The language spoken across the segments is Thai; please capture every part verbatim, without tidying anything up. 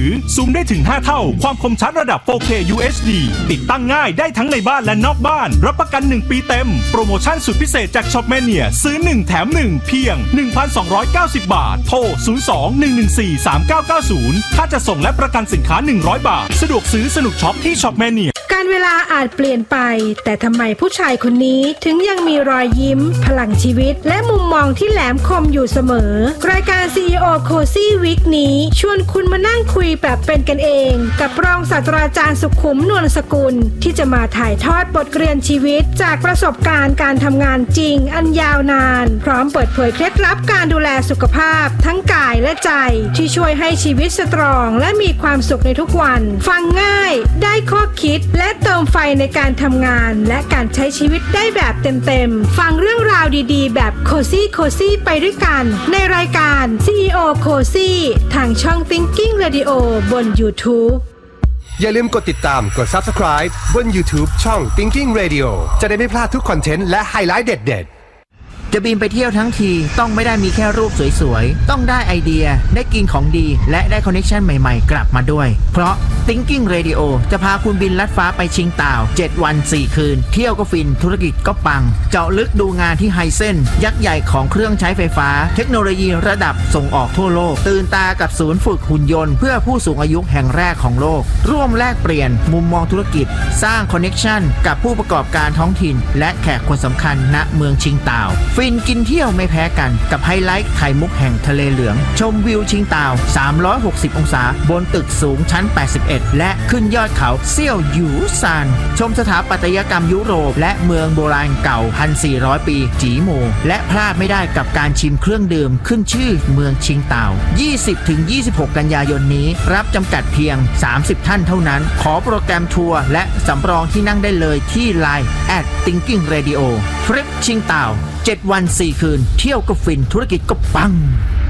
ซูมได้ถึงห้าเท่าความคมชัดระดับ โฟร์เค ยู เอช ดี ติดตั้งง่ายได้ทั้งในบ้านและนอกบ้านรับประกันหนึ่งปีเต็มโปรโมชั่นสุดพิเศษจาก Shopmania ซื้อหนึ่งแถมหนึ่งเพียง หนึ่งพันสองร้อยเก้าสิบ บาทโทรศูนย์ สอง หนึ่ง หนึ่ง สี่ สาม เก้า เก้า ศูนย์ค่าจัดส่งและประกันสินค้าหนึ่งร้อยบาทสะดวกซื้อสนุกช็อปที่ Shopmania การเวลาอาจเปลี่ยนไปแต่ทำไมผู้ชายคนนี้ถึงยังมีรอยยิ้มพลังชีวิตและมุมมองที่แหลมคมอยู่เสมอรายการ ซี อี โอ Cozy Week นี้ชวนคุณมานั่งคุยแบบเป็นกันเองกับรองศาสตราจารย์สุขุมนวลสกุลที่จะมาถ่ายทอดบทเรียนชีวิตจากประสบการณ์การทำงานจริงอันยาวนานพร้อมเปิดเผยเคล็ดลับการดูแลสุขภาพทั้งกายและใจที่ช่วยให้ชีวิตสตรองและมีความสุขในทุกวันฟังง่ายได้ข้อคิดและเติมไฟในการทำงานและการใช้ชีวิตได้แบบเต็มๆฟังเรื่องราวดีๆแบบโคซี่โคซี่ไปด้วยกันในรายการ ซี อี โอ Cozy ทางช่อง Thinking Radio บน YouTube อย่าลืมกดติดตามกด Subscribe บน YouTube ช่อง Thinking Radio จะได้ไม่พลาดทุกคอนเทนต์และไฮไลท์เด็ดๆจะบินไปเที่ยวทั้งทีต้องไม่ได้มีแค่รูปสวยๆต้องได้ไอเดียได้กินของดีและได้คอนเนคชั่นใหม่ๆกลับมาด้วยเพราะ Thinking Radio จะพาคุณบินลัดฟ้าไปชิงต่าวเจ็ดวันสี่คืนเที่ยวก็ฟินธุรกิจก็ปังเจาะลึกดูงานที่ไฮเซนยักษ์ใหญ่ของเครื่องใช้ไฟฟ้าเทคโนโลยีระดับส่งออกทั่วโลกตื่นตากับศูนย์ฝึกหุ่นยนต์เพื่อผู้สูงอายุแห่งแรกของโลกร่วมแลกเปลี่ยนมุมมองธุรกิจสร้างคอนเนคชั่นกับผู้ประกอบการท้องถิ่นและแขกคนสำคัญณเมืองชิงต่าวฟินกินเที่ยวไม่แพ้กันกับไฮไลท์ไข่มุกแห่งทะเลเหลืองชมวิวชิงต่าวสามร้อยหกสิบองศาบนตึกสูงชั้นแปดสิบเอ็ดและขึ้นยอดเขาเซี่ยวหยูซานชมสถาปัตยกรรมยุโรปและเมืองโบราณเก่า หนึ่งพันสี่ร้อย ปีจีหมู่และพลาดไม่ได้กับการชิมเครื่องดื่มขึ้นชื่อเมืองชิงต่าว ยี่สิบถึงยี่สิบหก กันยายนนี้รับจำกัดเพียงสามสิบท่านเท่านั้นขอโปรแกรมทัวร์และสำรองที่นั่งได้เลยที่ ไลน์ แอท Thinking Radio ทริปชิงต่าวเจ็ดวันสี่คืนเที่ยวก็ฟินธุรกิจก็ปัง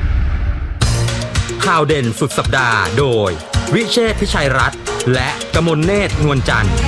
ข่าวเด่นสุดสัปดาห์โดยวิเชษฐ์พิชัยรัตน์และกมลเนตรนวลจันทร์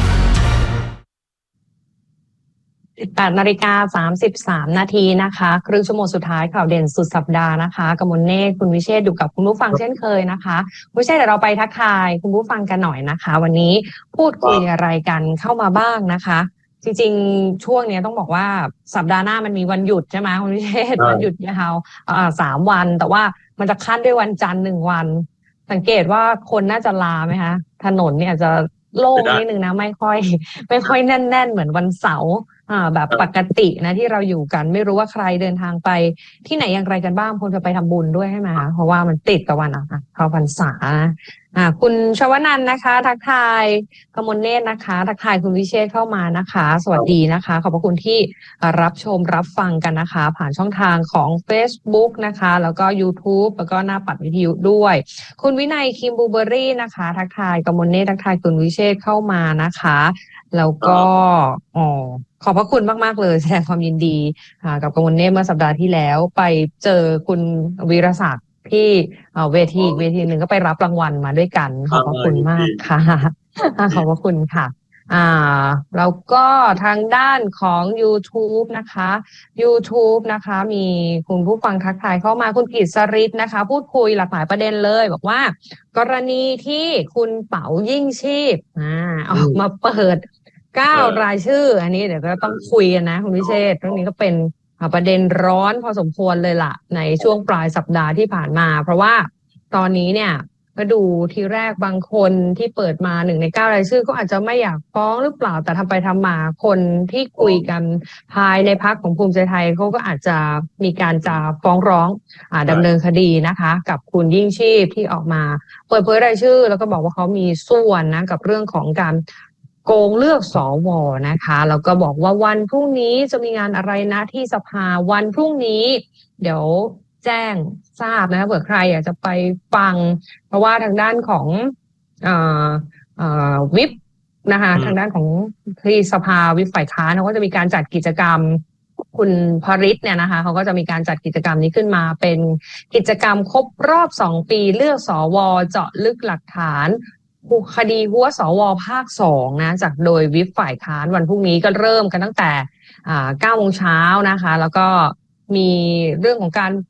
สิบแปดนาฬิกาสามสิบสามนาทีนะคะครึ่งชั่วโมงสุดท้ายข่าวเด่นสุดสัปดาห์นะคะกมลเนตรคุณวิเชษฐ์อยู่กับคุณผู้ฟังเช่นเคยนะคะวิเชษฐ์เดี๋ยวเราไปทักทายคุณผู้ฟังกันหน่อยนะคะวันนี้พูดคุยอะไรกันเข้ามาบ้างนะคะจริงๆช่วงนี้ต้องบอกว่าสัปดาห์หน้ามันมีวันหยุดใช่ไหมคุณวิเชษฐ์วันหยุดยาวอ่าสามวันแต่ว่ามันจะขั้นด้วยวันจันทร์หนึ่งวันสังเกตว่าคนน่าจะลาไหมคะถนนเนี่ยจะโล่งนิดนึงนะไม่ค่อยไม่ค่อยแน่นๆเหมือนวันเสาร์อ่าแบบปกตินะที่เราอยู่กันไม่รู้ว่าใครเดินทางไปที่ไหนอย่างไรกันบ้างคนจะไปทำบุญด้วยใช่ไหมคะเพราะว่ามันติดกับวันอ่ะเข้าพรรษาอ่าคุณชวนันท์นะคะทักทายกมลเนตรนะคะทักทายคุณวิเชษฐ์เข้ามานะคะสวัสดีนะคะขอบพระคุณที่รับชมรับฟังกันนะคะผ่านช่องทางของ Facebook นะคะแล้วก็ YouTube แล้วก็หน้าปัดวิทยุด้วยคุณวินัยคิมบูเบอรี่นะคะทักทายกมลเนตรทักทายคุณวิเชษฐ์เข้ามานะคะแล้วก็อ๋อขอบพระคุณมากๆเลยแสดงความยินดีกับกมลเนตรเมื่อสัปดาห์ที่แล้วไปเจอคุณวีรศักดิ์ที่เวทีอีกเวทีหนึ่งก็ไปรับรางวัลมาด้วยกันขอบพระคุณมากค่ะขอบพระคุณค่ะอ่าแล้วก็ทางด้านของ YouTube นะคะ YouTube นะคะมีคุณผู้ฟังทักทายเข้ามาคุณกิษริศนะคะพูดคุยหลากหลายประเด็นเลยบอกว่ากรณีที่คุณเป๋ายิ่งชีพอ่าออกมาเปิดเก้ารายชื่ออันนี้เดี๋ยวก็ต้องคุยกันนะคุณวิเชษฐ์เรื่องนี้ก็เป็นประเด็นร้อนพอสมควรเลยล่ะในช่วงปลายสัปดาห์ที่ผ่านมาเพราะว่าตอนนี้เนี่ยก็ดูทีแรกบางคนที่เปิดมาหนึ่งในเก้ารายชื่อก็อาจจะไม่อยากฟ้องหรือเปล่าแต่ทำไปทำมาคนที่คุยกันภายในพรรคของภูมิใจไทยเขาก็อาจจะมีการจะฟ้องร้องอ่าดำเนินคดีนะคะกับคุณยิ่งชีพที่ออกมาเปิดเผยรายชื่อแล้วก็บอกว่าเขามีส่วนนะกับเรื่องของการโกงเลือกสวนะคะแล้วก็บอกว่าวันพรุ่งนี้จะมีงานอะไรนะที่สภาวันพรุ่งนี้เดี๋ยวแจ้งทราบนะเผื่อใครอยากจะไปฟังเพราะว่าทางด้านของเอ่อเอ่อวิปนะคะทางด้านของที่สภาวิปฝ่ายค้านเขาก็จะมีการจัดกิจกรรมคุณพริษเนี่ยนะคะเขาก็จะมีการจัดกิจกรรมนี้ขึ้นมาเป็นกิจกรรมครบรอบสองปีเลือกสวเจาะลึกหลักฐานคดีหัวสวภาคสองนะจากโดยวิปฝ่ายค้านวันพรุ่งนี้ก็เริ่มกันตั้งแต่อ่าเก้าโมงเช้านะคะแล้วก็มีเรื่องของการ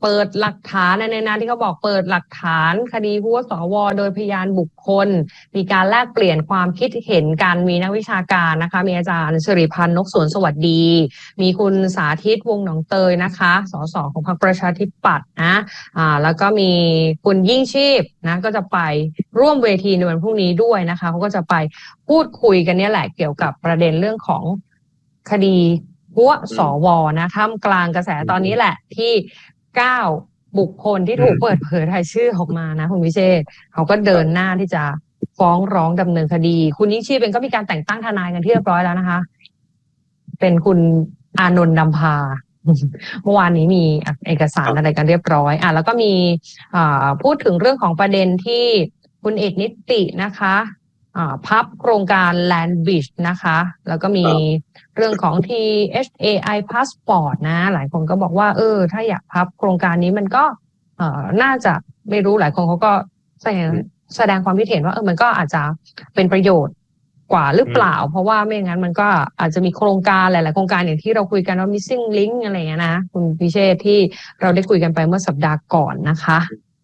เปิดหลักฐานในนั้นที่เขาบอกเปิดหลักฐานคดีหัวสวโดยพยานบุคคลมีการแลกเปลี่ยนความคิดเห็นกันมีนักวิชาการนะคะมีอาจารย์สิริพันธ์นกสวนสวัสดีมีคุณสาธิตวงศ์หนองเตยนะคะสสของพรรคประชาธิปัตย์นะอ่าแล้วก็มีคุณยิ่งชีพนะก็จะไปร่วมเวทีในวันพรุ่งนี้ด้วยนะคะเขาก็จะไปพูดคุยกันเนี่ยแหละเกี่ยวกับประเด็นเรื่องของคดีหัวสวนะท่ามกลางกระแสตอนนี้แหละที่เก้าบุคคลที่ถูกเปิดเผยรายชื่อออกมานะคุณวิเชษฐ์เขาก็เดินหน้าที่จะฟ้องร้องดำเนินคดีคุณยิ่งชีพเองก็มีการแต่งตั้งทนายกันที่เรียบร้อยแล้วนะคะเป็นคุณอานนท์นำพาเมื่อวานนี้มีเอกสารอะไรกันเรียบร้อยอ่ะแล้วก็มีอ่าพูดถึงเรื่องของประเด็นที่คุณเอกนิตินะคะอ่าพับโครงการ Land Bridge นะคะแล้วก็มีเรื่องของ ที เอช เอ ไอ Passport นะหลายคนก็บอกว่าเออถ้าอยากพับโครงการนี้มันก็เอ่อน่าจะไม่รู้หลายคนเขาก็แสดงแสดงความคิดเห็นว่าเออมันก็อาจจะเป็นประโยชน์กว่าหรือเปล่าเพราะว่าไม่งั้นมันก็อาจจะมีโครงการหลายๆโครงการอย่างที่เราคุยกันว่า missing link อะไรอย่างเงี้ยนะคุณพิเชษที่เราได้คุยกันไปเมื่อสัปดาห์ก่อนนะคะ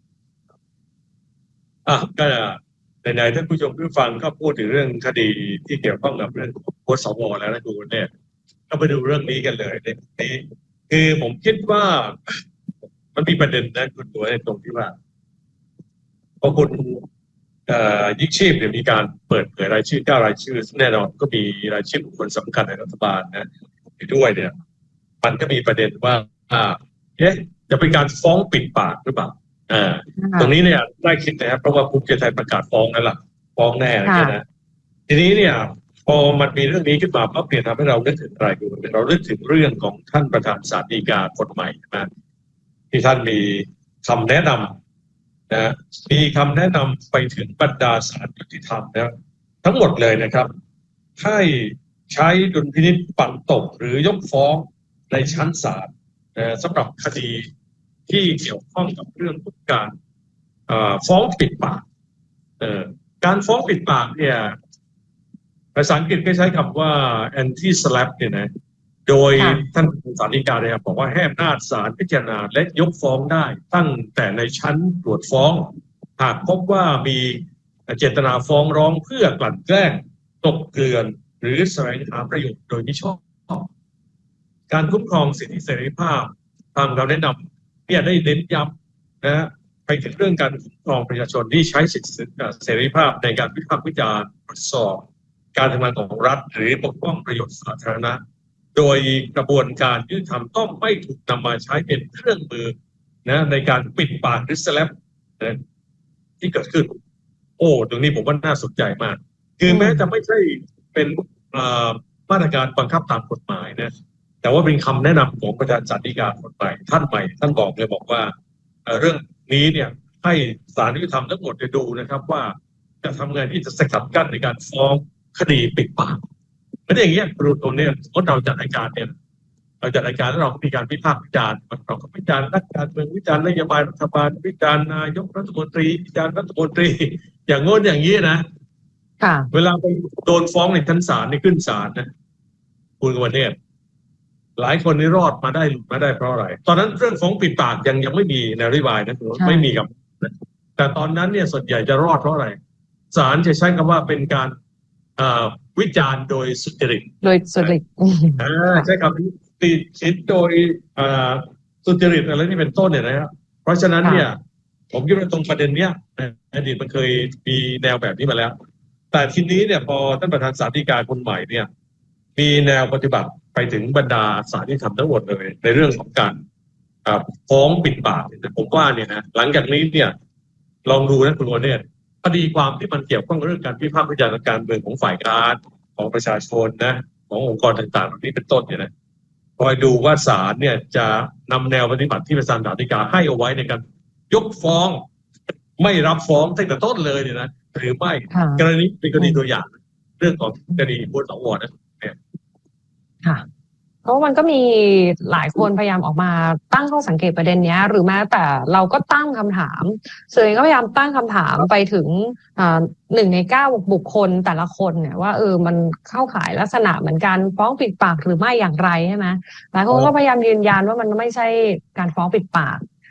อ่ะก็ในๆท่านผู้ชมผู้ฟังก็พูดถึงเรื่องคดีที่เกี่ยวข้องกับเรื่องหัวสวแล้วนะคุณเนี่ยก็ไปดูเรื่องนี้กันเลยนี่คือผมคิดว่ามันมีประเด็นนะคุณตัวในตรงที่ว่าพอคุณยิ่งชีพเนี่ยมีการเปิดเผยรายชื่อเก้ารายชื่อแน่นอนก็มีรายชื่อบุคคลสำคัญในรัฐบาลนะด้วยเนี่ยมันก็มีประเด็นว่าอ่าเอ๊ะจะเป็นการฟ้องปิดปากหรือเปล่าอ่าตรงนี้เนี่ยได้คิดนะครับเพราะว่าภูมิใจไทยประกาศฟ้องนั่นแหละฟ้องแน่อะไรเงี้ยนะทีนี้เนี่ยพอมันมีเรื่องนี้ขึ้นมาปั๊บเนี่ยทำให้เรานึกถึงอะไรดูเรานึกถึงเรื่องของท่านประธานศาลฎีกาคนใหม่นะที่ท่านมีคำแนะนำนะมีคำแนะนำไปถึงบรรดาศาลยุติธรรมนะทั้งหมดเลยนะครับให้ใช้ดุลพินิจปัดตกหรือยกฟ้องในชั้นศาลนะสำหรับคดีที่เกี่ยวข้องกับเรื่องของการฟ้องปิดปากการฟ้องปิดปากเนี่ยภาษาอังกฤษก็ใช้คำว่า anti slap เนี่ยนะโดยท่านศาลฎีกาเนี่ยบอกว่าให้อำนาจศาลพิจารณาและยกฟ้องได้ตั้งแต่ในชั้นตรวจฟ้องหากพบว่ามีเจตนาฟ้องร้องเพื่อกลั่นแกล้งกลบเกลื่อนหรือแสวงหาประโยชน์โดยมิชอบการคุ้มครองสิทธิเสรีภาพตามคำแนะนำเนี่ยได้เน้นย้ำนะไปถึงเรื่องการคุ้มครองประชาชนที่ใช้สิทธิเสรีภาพในการวิพากษ์วิจารณ์ตรวจสอบการทำงานของรัฐหรือปกป้องประโยชน์สาธารณะโดยกระบวนการยุติธรรมต้องไม่ถูกนำมาใช้เป็นเครื่องมือนะในการปิดปากหรือสแลปนะที่เกิดขึ้นโอ้ตรงนี้ผมว่าน่าสนใจมากคือแม้จะไม่ใช่เป็นมาตรการบังคับตามกฎหมายนะแต่ว่าเป็นคำแนะนำของประธานศาลฎีกาคนใหม่ท่านใหม่ท่านบอกเลยบอกว่าเรื่องนี้เนี่ยให้ศาลยุติธรรมทั้งหมดได้ดูนะครับว่าจะทำไงที่จะสกัดกั้นในการฟ้องคดีปิดปากไม่ได้อย่างเงี้ยครูตรงนี้สมมติเราจัดรายการเนี่ยเราจัดรายการแล้วเราก็มีการวิพากษ์วิจารณ์เราก็วิจารณ์นักการเมืองวิจารณ์นโยบายรัฐบาลวิจารณ์นายกรัฐมนตรีวิจารณ์รัฐมนตรีอย่างโน้นอย่างนี้นะค่ะเวลาไปโดนฟ้องในชั้นศาลในขึ้นศาลนะคุณกวันเนี่ยหลายคนนี่รอดมาได้มาได้เพราะอะไรตอนนั้นเรื่องฟ้องปิดปากยังยังไม่มีนโยบายนะไม่มีกับแต่ตอนนั้นเนี่ยส่วนใหญ่จะรอดเพราะอะไรศาลจะใช้คำว่าเป็นการวิจารณ์โดยสุจริตโดยสุจริตใช่ครับติดสินโดยสุจริตอะไรนี่เป็นต้นเนี่ยนะครับเพราะฉะนั้นเนี่ยผมคิดว่าตรงประเด็นเนี้ยอดีตมันเคยมีแนวแบบนี้มาแล้วแต่ทีนี้เนี่ยพอท่านประธานศาลฎีกาคนใหม่เนี่ยมีแนวปฏิบัติไปถึงบรรดาศาลที่ทำทั้งหมดเลยในเรื่องของการฟ้องปิดปากผมว่าเนี่ยนะหลังจากนี้เนี่ยลองดูนะคุณโอเนี่ยคดีความที่มันเกี่ยวข้องกับเรื่องการวิพากษ์วิจารณ์การเมืองของฝ่ายค้านของประชาชนนะขององค์กรต่างๆเหล่านี้เป็นต้นเนี่ยนะคอยดูว่าศาลเนี่ยจะนำแนวปฏิบัติที่ประธานศาลฎีกาให้เอาไว้ในการยกฟ้องไม่รับฟ้องตั้งแต่ต้นเลยเนี่ยนะหรือไม่กรณีเป็นกรณีตัวอย่างเรื่องของคดีบนสวนะค่ะเพราะมันก็มีหลายคนพยายามออกมาตั้งข้อสังเกตประเด็นนี้หรือแม้แต่เราก็ตั้งคำถามสื่อก็พยายามตั้งคำถามไปถึงหนึ่งในเก้าบุคคลแต่ละคนเนี่ยว่าเออมันเข้าข่ายลักษณะเหมือนการฟ้องปิดปากหรือไม่อย่างไรใช่ไหมหลายคนก็พยายามยืนยันว่ามันไม่ใช่การฟ้องปิดปาก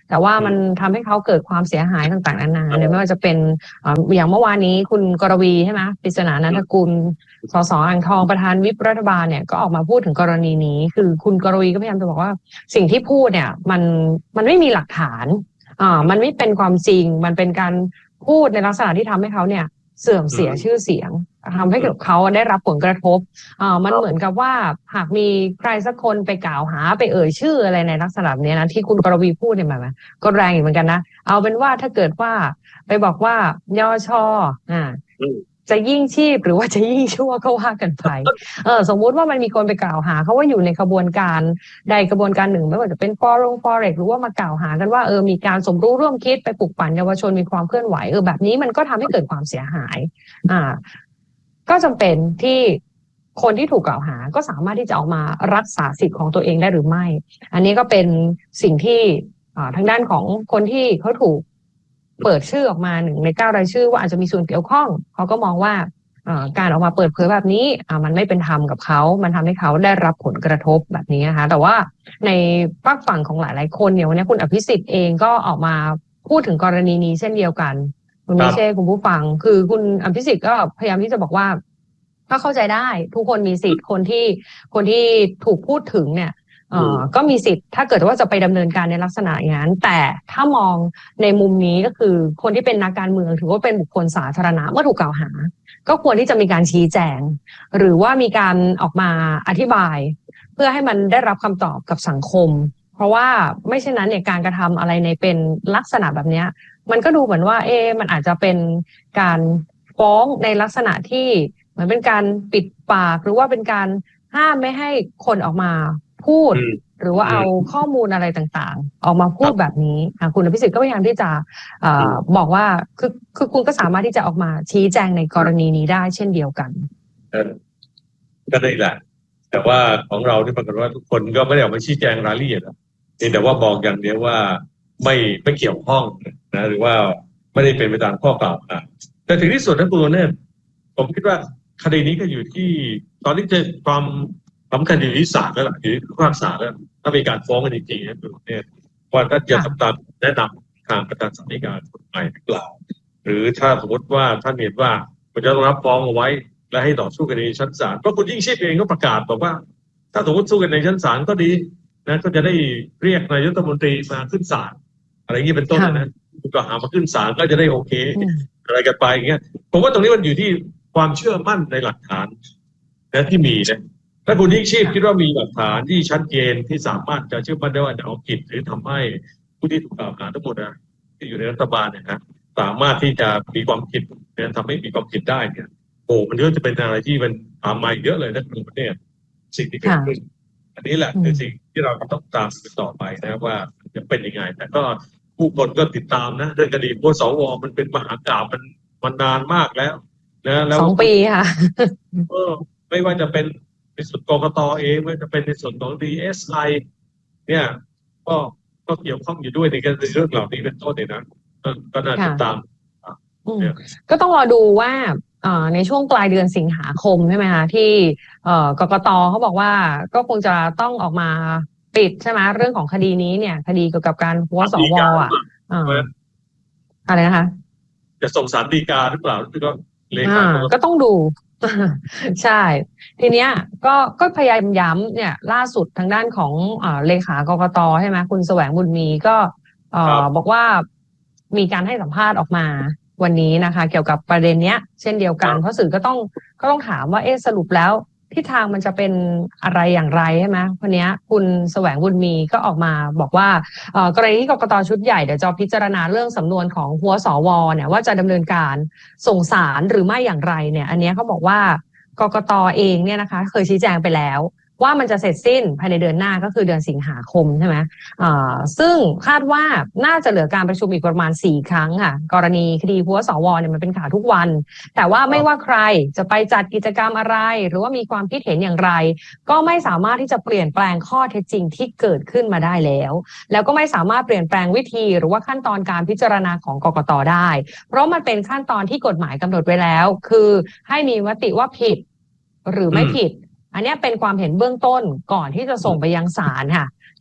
แต่ว่ามันทำให้เขาเกิดความเสียหายต่างๆนานาเนี่ยไม่ว่าจะเป็นอย่างเมื่อวานนี้คุณกรวีใช่ไหมปริศนานันทกุลสสอ่างทองประธานวิปรัฐบาลเนี่ยก็ออกมาพูดถึงกรณีนี้คือคุณกรวีก็พยายามจะบอกว่าสิ่งที่พูดเนี่ยมันมันไม่มีหลักฐานอ่ามันไม่เป็นความจริงมันเป็นการพูดในลักษณะที่ทำให้เขาเนี่ยเสื่อมเสียชื่อเสียงทำให้เขาได้รับผลกระทบอ่ามันเหมือนกับว่าหากมีใครสักคนไปกล่าวหาไปเอ่ยชื่ออะไรในลักษณะนี้นะที่คุณกรวีพูดเนี่ยมันก็แรงอยู่เหมือนกันนะเอาเป็นว่าถ้าเกิดว่าไปบอกว่ายชอ่าจะยิ่งชีพหรือว่าจะยิ่งชั่วก็ว่ากันไปเออสมมุติว่ามันมีคนไปกล่าวหาเขาว่าอยู่ในขบวนการใดกระบวนการหนึ่งไม่ว่าจะเป็นฟอร์ฟอเร็กหรือว่ามากล่าวหากันว่าเออมีการสมรู้ร่วมคิดไปปลุกปั่นเยาวชนมีความเคลื่อนไหวเออแบบนี้มันก็ทำให้เกิดความเสียหายอ่าก็จำเป็นที่คนที่ถูกกล่าวหาก็สามารถที่จะออกมารักษาสิทธิ์ของตัวเองได้หรือไม่อันนี้ก็เป็นสิ่งที่ทางด้านของคนที่เขาถูกเปิดชื่อออกมาหนึ่งในเก้ารายชื่อว่าอาจจะมีส่วนเกี่ยวข้องเขาก็มองว่าการออกมาเปิดเผยแบบนี้มันไม่เป็นธรรมกับเขามันทำให้เขาได้รับผลกระทบแบบนี้นะคะแต่ว่าในฝากฝั่งของหลายๆคนเนี่ยวันนี้คุณอภิสิทธิ์เองก็ออกมาพูดถึงกรณีนี้เช่นเดียวกันคุณไม่ใช่คุณผู้ฟังคือคุณอภิสิทธิ์ก็พยายามที่จะบอกว่าก็เข้าใจได้ทุกคนมีสิทธิ์คนที่คนที่ถูกพูดถึงเนี่ยเอ่อก็มีสิทธิ์ถ้าเกิดว่าจะไปดำเนินการในลักษณะอย่างนั้นแต่ถ้ามองในมุมนี้ก็คือคนที่เป็นนักการเมืองถือว่าเป็นบุคคลสาธารณะเมื่อถูกกล่าวหาก็ควรที่จะมีการชี้แจงหรือว่ามีการออกมาอธิบายเพื่อให้มันได้รับคำตอบกับสังคมเพราะว่าไม่เช่นนั้นเนี่ยการกระทำอะไรในเป็นลักษณะแบบนี้มันก็ดูเหมือนว่าเอ๊ะมันอาจจะเป็นการฟ้องในลักษณะที่เหมือนเป็นการปิดปากหรือว่าเป็นการห้ามไม่ให้คนออกมาพูดหรือว่าเอาข้อมูลอะไรต่างๆออกมาพูดแบบนี้คุณอภิสิทธิ์ก็พยายามที่จะเอ่อบอกว่าคือคือคุณก็สามารถที่จะออกมาชี้แจงในกรณีนี้ได้เช่นเดียวกันก็ได้แหละแต่ว่าของเราที่ปรากฏว่าทุกคนก็ไม่ได้ออกมาชี้แจงรายละเอียดแต่ว่าบอกอย่างเดียวว่าไม่ไม่เกี่ยวข้องนะหรือว่าไม่ได้เป็นไปตามข้อกล่าวหาแต่ถึงที่สุดนะคุณเนี่ยผมคิดว่าคดีนี้ก็อยู่ที่ตอนนี้จะความสำคัญอยู่ที่ศาลแล้วล่ะอยู่ที่ผู้พิพากษาแล้วถ้ามีการฟ้องกันจริงๆนะคุณเนี่ยว่าถ้าจะทำตามแนะนำทางประธานศาลฎีกาคนใหม่หรือเปล่าหรือถ้าสมมติว่าท่านเห็นว่าคุณจะต้องรับฟ้องเอาไว้และให้ต่อสู้กันในชั้นศาลเพราะคุณยิ่งชีพเองก็ประกาศบอกว่าถ้าสมมติสู้กันในชั้นศาลก็ดีนะก็จะได้เรียกนายกรัฐมนตรีมาขึ้นศาลอะไรอย่างนี้เป็นต้นนะคุณก็หามาขึ้นศาลก็จะได้โอเคอะไรกันไปอย่างเงี้ยผมว่าตรงนี้มันอยู่ที่ความเชื่อมั่นในหลักฐานนะที่มีนะถ้าคุณยิ่งชีพคิดว่ามีหลักฐานที่ชัดเจนที่สามารถจะเชื่อมั่นได้ว่าจะเอาผิดหรือทำให้ผู้ที่ถูกกล่าวหาทั้งหมดนะที่อยู่ในรัฐบาลเนี่ยนะสามารถที่จะมีความผิดเนี่ยทำให้มีความผิดได้เนี่ยโอ้มันก็จะเป็นอะไรที่มันตามมาเยอะเลยนะคุณประเทศสิ่งที่เกิดขึ้นอันนี้แหละคือสิ่งที่เราต้องตามต่อไปนะว่าจะเป็นยังไงแต่ก็ผู้คนก็ติดตามนะเรื่องคดีพวกสวมันเป็นมหากาพย์มันมันนานมากแล้วนะแล้วสองปีค่ะเออไม่ว่าจะเป็นในส่วนกกต.เองไม่ว่าจะเป็นในส่วนของ ดี เอส ไอ เนี่ยก็ก็เกี่ยวข้องอยู่ด้วยในการเรื่องเหล่านี้เป็นต้นเลยนะก็น่าติดตามก็ต้องรอดูว่าในช่วงปลายเดือนสิงหาคมใช่ไหมคะที่กกต.เขาบอกว่าก็คงจะต้องออกมาปิดใช่ไหมเรื่องของคดีนี้เนี่ยคดีเกี่ยวกับการหัวสวอ่ะอะไรนะคะจะส่งศาลฎีกาหรือเปล่าก็เลขาก็ต้องดูใช่ทีเนี้ยก็ก็พยายามย้ำเนี่ยล่าสุดทางด้านของอ่าเลขากกต.ใช่ไหมคุณแสวงบุญมีก็เอ่อบอกว่ามีการให้สัมภาษณ์ออกมาวันนี้นะคะเกี่ยวกับประเด็นเนี้ยเช่นเดียวกันเพราะสื่อก็ต้องก็ต้องถามว่าเอ๊ะสรุปแล้วทิศทางมันจะเป็นอะไรอย่างไรใช่ไหมวันนี้คุณแสวงบุญมีก็ออกมาบอกว่ากรณีที่กกต.ชุดใหญ่เดี๋ยวจะพิจารณาเรื่องสำนวนของหัวสวเนี่ยว่าจะดำเนินการส่งศาลหรือไม่อย่างไรเนี่ยอันนี้เขาบอกว่ากกต.เองเนี่ยนะคะเคยชี้แจงไปแล้วว่ามันจะเสร็จสิ้นภายในเดือนหน้าก็คือเดือนสิงหาคมใช่ไหมอ่าซึ่งคาดว่าน่าจะเหลือการประชุมอีกประมาณสี่ครั้งค่ะกรณีคดีหัวสวเนี่ยมันเป็นข่าวทุกวันแต่ว่าไม่ว่าใครจะไปจัดกิจกรรมอะไรหรือว่ามีความคิดเห็นอย่างไรก็ไม่สามารถที่จะเปลี่ยนแปลงข้อเท็จจริงที่เกิดขึ้นมาได้แล้วแล้วก็ไม่สามารถเปลี่ยนแปลงวิธีหรือว่าขั้นตอนการพิจารณาของกกต.ได้เพราะมันเป็นขั้นตอนที่กฎหมายกำหนดไว้แล้วคือให้มีมติว่าผิดหรือไม่ผิดอันนี้เป็นความเห็นเบื้องต้นก่อนที่จะส่งไปยังศาลค่ะ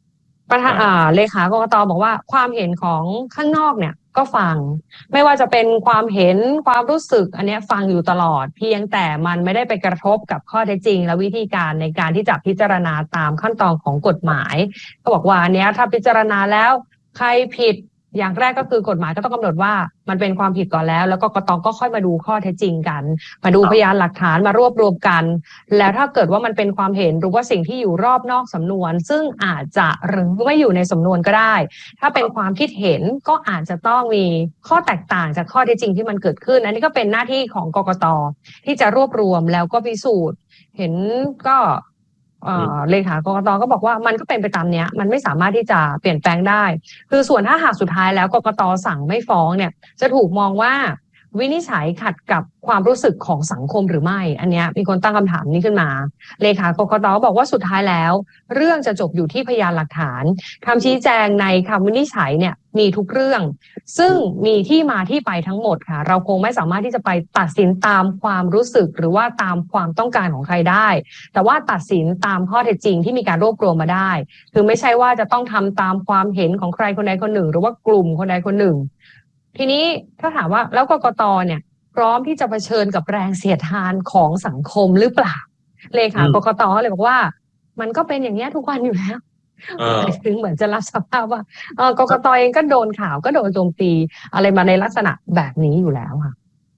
ประธานอ่าเลขากกต.บอกว่าความเห็นของข้างนอกเนี่ยก็ฟังไม่ว่าจะเป็นความเห็นความรู้สึกอันนี้ฟังอยู่ตลอดเพียงแต่มันไม่ได้ไปกระทบกับข้อเท็จจริงและวิธีการในการที่จะพิจารณาตามขั้นตอนของกฎหมายก็บอกว่าอันเนี้ยถ้าพิจารณาแล้วใครผิดอย่างแรกก็คือกฎหมายก็ต้องกำหนดว่ามันเป็นความผิดก่อนแล้วแล้วก็กต.ก็ค่อยมาดูข้อเท็จจริงกันมาดูพยานหลักฐานมารวบรวมกันแล้วถ้าเกิดว่ามันเป็นความเห็นหรือว่าสิ่งที่อยู่รอบนอกสำนวนซึ่งอาจจะหรือไม่อยู่ในสำนวนก็ได้ถ้าเป็นความคิดเห็นก็อาจจะต้องมีข้อแตกต่างจากข้อเท็จจริงที่มันเกิดขึ้นอันนี้ก็เป็นหน้าที่ของกกต.ที่จะรวบรวมแล้วก็พิสูจน์เห็นก็เลขากกต.ก็บอกว่ามันก็เป็นไปตามเนี้ยมันไม่สามารถที่จะเปลี่ยนแปลงได้คือส่วนถ้าหากสุดท้ายแล้วกกต.สั่งไม่ฟ้องเนี่ยจะถูกมองว่าวินิจฉัยขัดกับความรู้สึกของสังคมหรือไม่อันเนี้ยมีคนตั้งคำถามนี้ขึ้นมาเลขากกต.บอกว่าสุดท้ายแล้วเรื่องจะจบอยู่ที่พยานหลักฐานคำชี้แจงในคำวินิจฉัยเนี่ยมีทุกเรื่องซึ่งมีที่มาที่ไปทั้งหมดค่ะเราคงไม่สามารถที่จะไปตัดสินตามความรู้สึกหรือว่าตามความต้องการของใครได้แต่ว่าตัดสินตามข้อเท็จจริงที่มีการรวบรวมมาได้คือไม่ใช่ว่าจะต้องทำตามความเห็นของใครคนใดคนหนึ่งหรือว่ากลุ่มคนใดคนหนึ่งทีนี้ถ้าถามว่าแล้วกกต.เนี่ยพร้อมที่จะเผชิญกับแรงเสียดทานของสังคมหรือเปล่าเลขากกต.เลยบอกว่ามันก็เป็นอย่างนี้ทุกวันอยู่แล้วถึงเหมือนจะรับสภาพว่าเออกกต.เองก็โดนข่าวก็โดนโจมตีอะไรมาในลักษณะแบบนี้อยู่แล้วค่ะ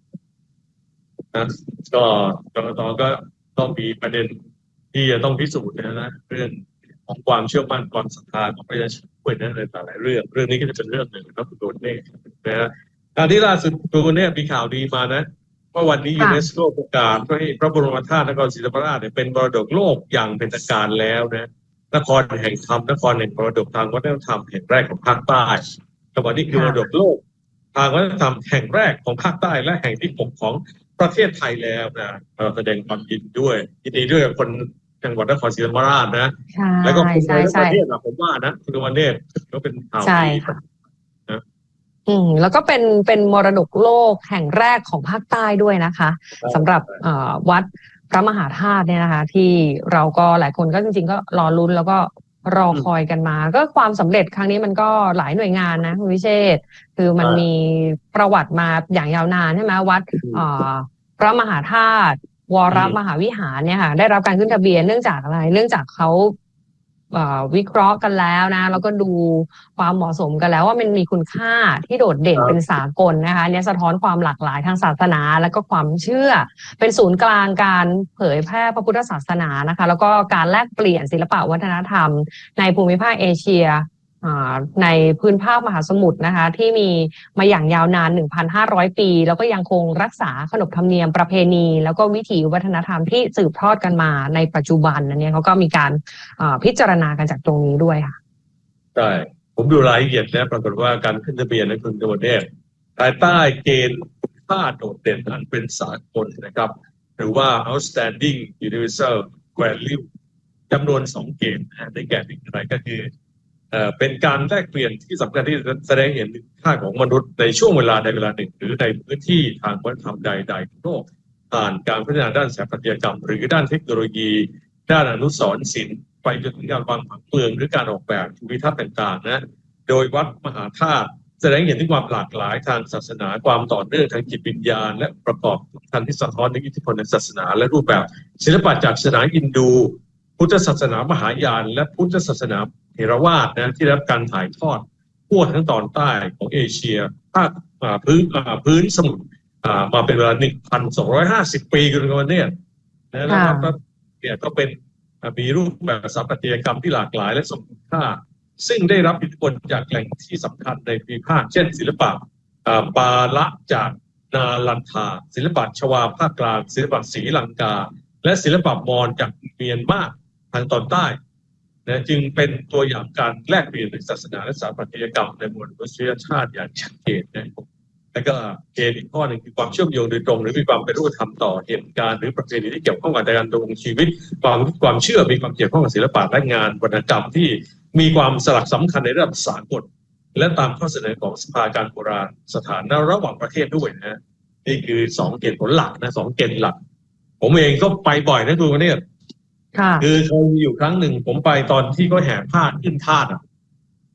ก็กกต.ก็ต้องมีประเด็นที่จะต้องพิสูจน์นะนะเรื่องของความเชื่อมั่นความศรัทธาของประชาชนด้วยนะในแต่ละเรื่องเรื่องนี้ก็จะเป็นเรื่องหนึ่งครับคุณโดนเน่นะฮะการที่ล่าสุดคุณโดนเน่มีข่าวดีมานะว่าวันนี้ยูเนสโกประกาศให้พระบรมธาตุนครศรีธรรมราชเป็นมรดกโลกอย่างเป็นทางการแล้วนะนครแห่งธรรมนครแห่งมรดกทางวัฒนธรรมแห่งแรกของภาคใต้แต่วันนี้คือมรดกโลกทางวัฒนธรรมแห่งแรกของภาคใต้และแห่งที่หกของประเทศไทยแล้วนะเราแสดงความยินดีด้วยยินดีด้วยคนจังหวัดนครศรีธรรมราชนะแล้วก็คนในประเทศนะผมว่านะคุณวันเนตก็เป็นข่าวดีนะอืมแล้วก็เป็นเป็นมรดกโลกแห่งแรกของภาคใต้ด้วยนะคะสำหรับวัดพระมหาธาตุเนี่ยนะคะที่เราก็หลายคนก็จริงๆก็รอลุ้นแล้วก็รอคอยกันมาก็ความสำเร็จครั้งนี้มันก็หลายหน่วยงานนะคุณวิเชษฐ์คือมันมีประวัติมาอย่างยาวนานใช่ไหมวัดพระมหาธาตุวรมหาวิหารเนี่ยค่ะได้รับการขึ้นทะเบียนเนื่องจากอะไรเนื่องจากเขาวิเคราะห์กันแล้วนะแล้วก็ดูความเหมาะสมกันแล้วว่ามันมีคุณค่าที่โดดเด่นเป็นสากลนะคะเนี่ยสะท้อนความหลากหลายทางศาสนาและก็ความเชื่อเป็นศูนย์กลางการเผยแพร่พระพุทธศาสนานะคะแล้วก็การแลกเปลี่ยนศิลปะวัฒนธรรมในภูมิภาคเอเชียในพื้นภาคมหาสมุทรนะคะที่มีมาอย่างยาวนาน หนึ่งพันห้าร้อย ปีแล้วก็ยังคงรักษาขนบธรรมเนียมประเพณีแล้วก็วิถีวัฒนธรรมที่สืบทอดกันมาในปัจจุบันนั้นเนี่ยเขาก็มีการพิจารณากันจากตรงนี้ด้วยค่ะใช่ผมดูรายละเอียดนะปรากฏว่าการขึ้นทะเบียนในคุณตัวเนี่ยภายใต้เกณฑ์ค่าโดดเด่นอันเป็นสากลนะครับหรือว่า outstanding universal value จำนวนสองเกณฑ์นะได้แก่เป็นอะไรก็คือเอ่อเป็นการแลกเปลี่ยนที่สำคัญที่แสดงเห็นค่าของมนุษย์ในช่วงเวลาใดเวลาหนึ่งหรือในพื้นที่ทางวัฒนธรรมใดๆของโลกผ่านการพัฒนาด้านสถาปัตยกรรมหรือด้านเทคโนโลยีด้านอนุสรณ์ศิลป์ไปจนถึงการวางผังเมืองหรือการออกแบบภูมิทัศน์ต่างๆนะโดยวัดมหาธาตุแสดงเห็นถึงความหลากหลายทางศาสนาความต่อเนื่องทางจิตวิญญาณและประกอบกันที่สะท้อนถึงอิทธิพลในศาสนาและรูปแบบศิลปะจากศาสนาอินดูพุทธศาสนามหายานและพุทธศาสนาเถรวาทนะที่ได้รับการถ่ายทอดทั่วทั้งตอนใต้ของเอเชียภาคพื้นพื้นสมุทรมาเป็นเวลา หนึ่งพันสองร้อยห้าสิบ ปีกันวันนี้นะแล้วก็เนี่ยก็เป็นมีรูปแบบสถาปัตยกรรมที่หลากหลายและทรงคุณค่าซึ่งได้รับอิทธิพลจากแหล่งที่สำคัญในภูมิภาคเช่นศิลปะปาละจากนาลันทาศิลปะชวาภาคกลางศิลปะศรีลังกาและศิลปะมอญจากเมียนมาทางตอนใต้นะจึงเป็นตัวอย่างการแลกเปลี่ยนศาสนาและสถาปัตยกรรมในมวลมนุษยชาติอย่างชัดเจนนะและก็เกณฑ์อีกข้อหนึ่งคือความเชื่อมโยงโดยตรงหรือมีความเป็นรูปธรรมต่อเหตุการณ์หรือประเพณีที่เกี่ยวข้องกับการดำรงชีวิตความความเชื่อมีความเกี่ยวข้องกับศิลปะและงานวรรณกรรมที่มีความสลักสำคัญในระดับสากลและตามข้อเสนอของสภาการโบราณสถานระหว่างประเทศด้วยนะนี่คือสองเกณฑ์ผลหลักนะสองเกณฑ์หลักผมเองก็ไปบ่อยนะดูเนี่ยคือเคยมีอยู่ครั้งหนึ่งผมไปตอนที่เขาแห่ผ้าขึ้นธาตุ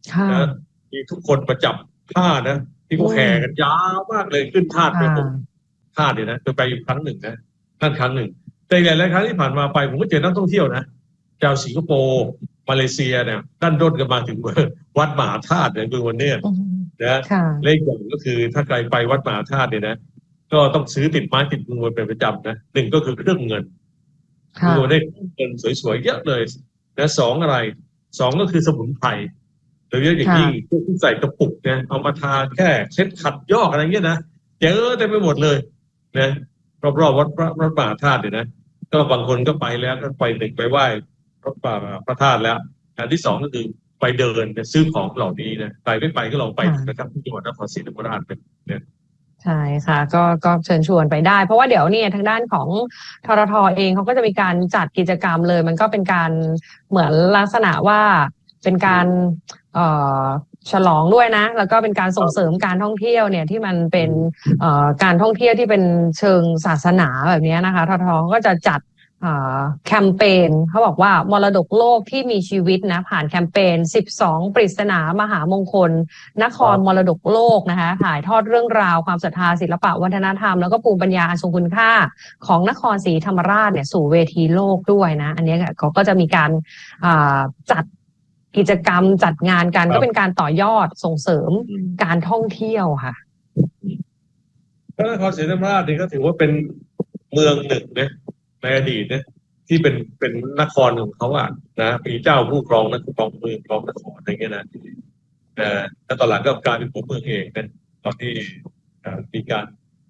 นะมีทุกคนประจับท่านะที่เขาแห่กันยาวมากเลยขึ้นท่าไปผมท่าเนี่ยนะเคยไปอยู่ครั้งหนึ่งนะท่านครั้งหนึ่งแต่หลายๆครั้งที่ผ่านมาไปผมก็เจอนักท่องเที่ยวนะชาวสิงคโปร์มาเลเซียเนี่ยด้านด้นกันมาถึงวัดมหาธาตุเนี่ยคือวันนี้นะเลขอย่างก็คือถ้าใครไปวัดมหาธาตุเนี่ยนะก็ต้องซื้อติดไม้ติดมือเป็นประจำนะหนึ่งก็คือเครื่องเงินคือได้เงินสวยๆเยอะเลยนะสองอะไรสองก็คือสมุนไพรโดยเฉพาะอย่างยิ่งที่ใส่กระปุกเนี่ยเอามาทาแค่เช็ดขัดยอกอะไรเงี้ยนะเจอเต็มไปหมดเลยนะรอบๆวัดพระวัดมหาธาตุเนี่ยนะก็บางคนก็ไปแล้วก็ไปหนึ่งไปไหว้พระป่าพระธาตุแล้วอันที่สองก็คือไปเดินซื้อของเหล่านี้นะไปไม่ไปก็ลองไปนะครับที่จังหวัดนครศรีธรรมราชเป็นเนี่ยใช่ค่ะก็ก็เชิญชวนไปได้เพราะว่าเดี๋ยวเนี่ยทางด้านของททท.เองเขาก็จะมีการจัดกิจกรรมเลยมันก็เป็นการเหมือนลักษณะว่าเป็นการเอ่อฉลองด้วยนะแล้วก็เป็นการส่งเสริมการท่องเที่ยวเนี่ยที่มันเป็นเอ่อการท่องเที่ยวที่เป็นเชิงศาสนาแบบนี้นะคะททท.ก็จะจัดแคมเปญเขาบอกว่ามรดกโลกที่มีชีวิตนะผ่านแคมเปญสิบสองปริศนามหามงคลนครมรดกโลกนะคะถ่ายทอดเรื่องราวความศรัทธาศิลปะวัฒนธรรมแล้วก็ภูมิปัญญาอันทรงคุณค่าของนครศรีธรรมราชเนี่ยสู่เวทีโลกด้วยนะอันนี้เขาก็จะมีการจัดกิจกรรมจัดงานกันก็เป็นการต่อยอดส่งเสริมการท่องเที่ยวค่ะนครศรีธรรมราชนี่ก็ถือว่าเป็นเมืองหนึ่งนะในอดีตเนี่ยที่เป็นเป็นนครของเขาอ่ะนะมีเจ้าผู้ครองนครเมืองครองนครอะไรเงี้ยนะแต่แต่ตอนหลังก็กลายเป็นหัวเมืองเองนะตอนที่มีการ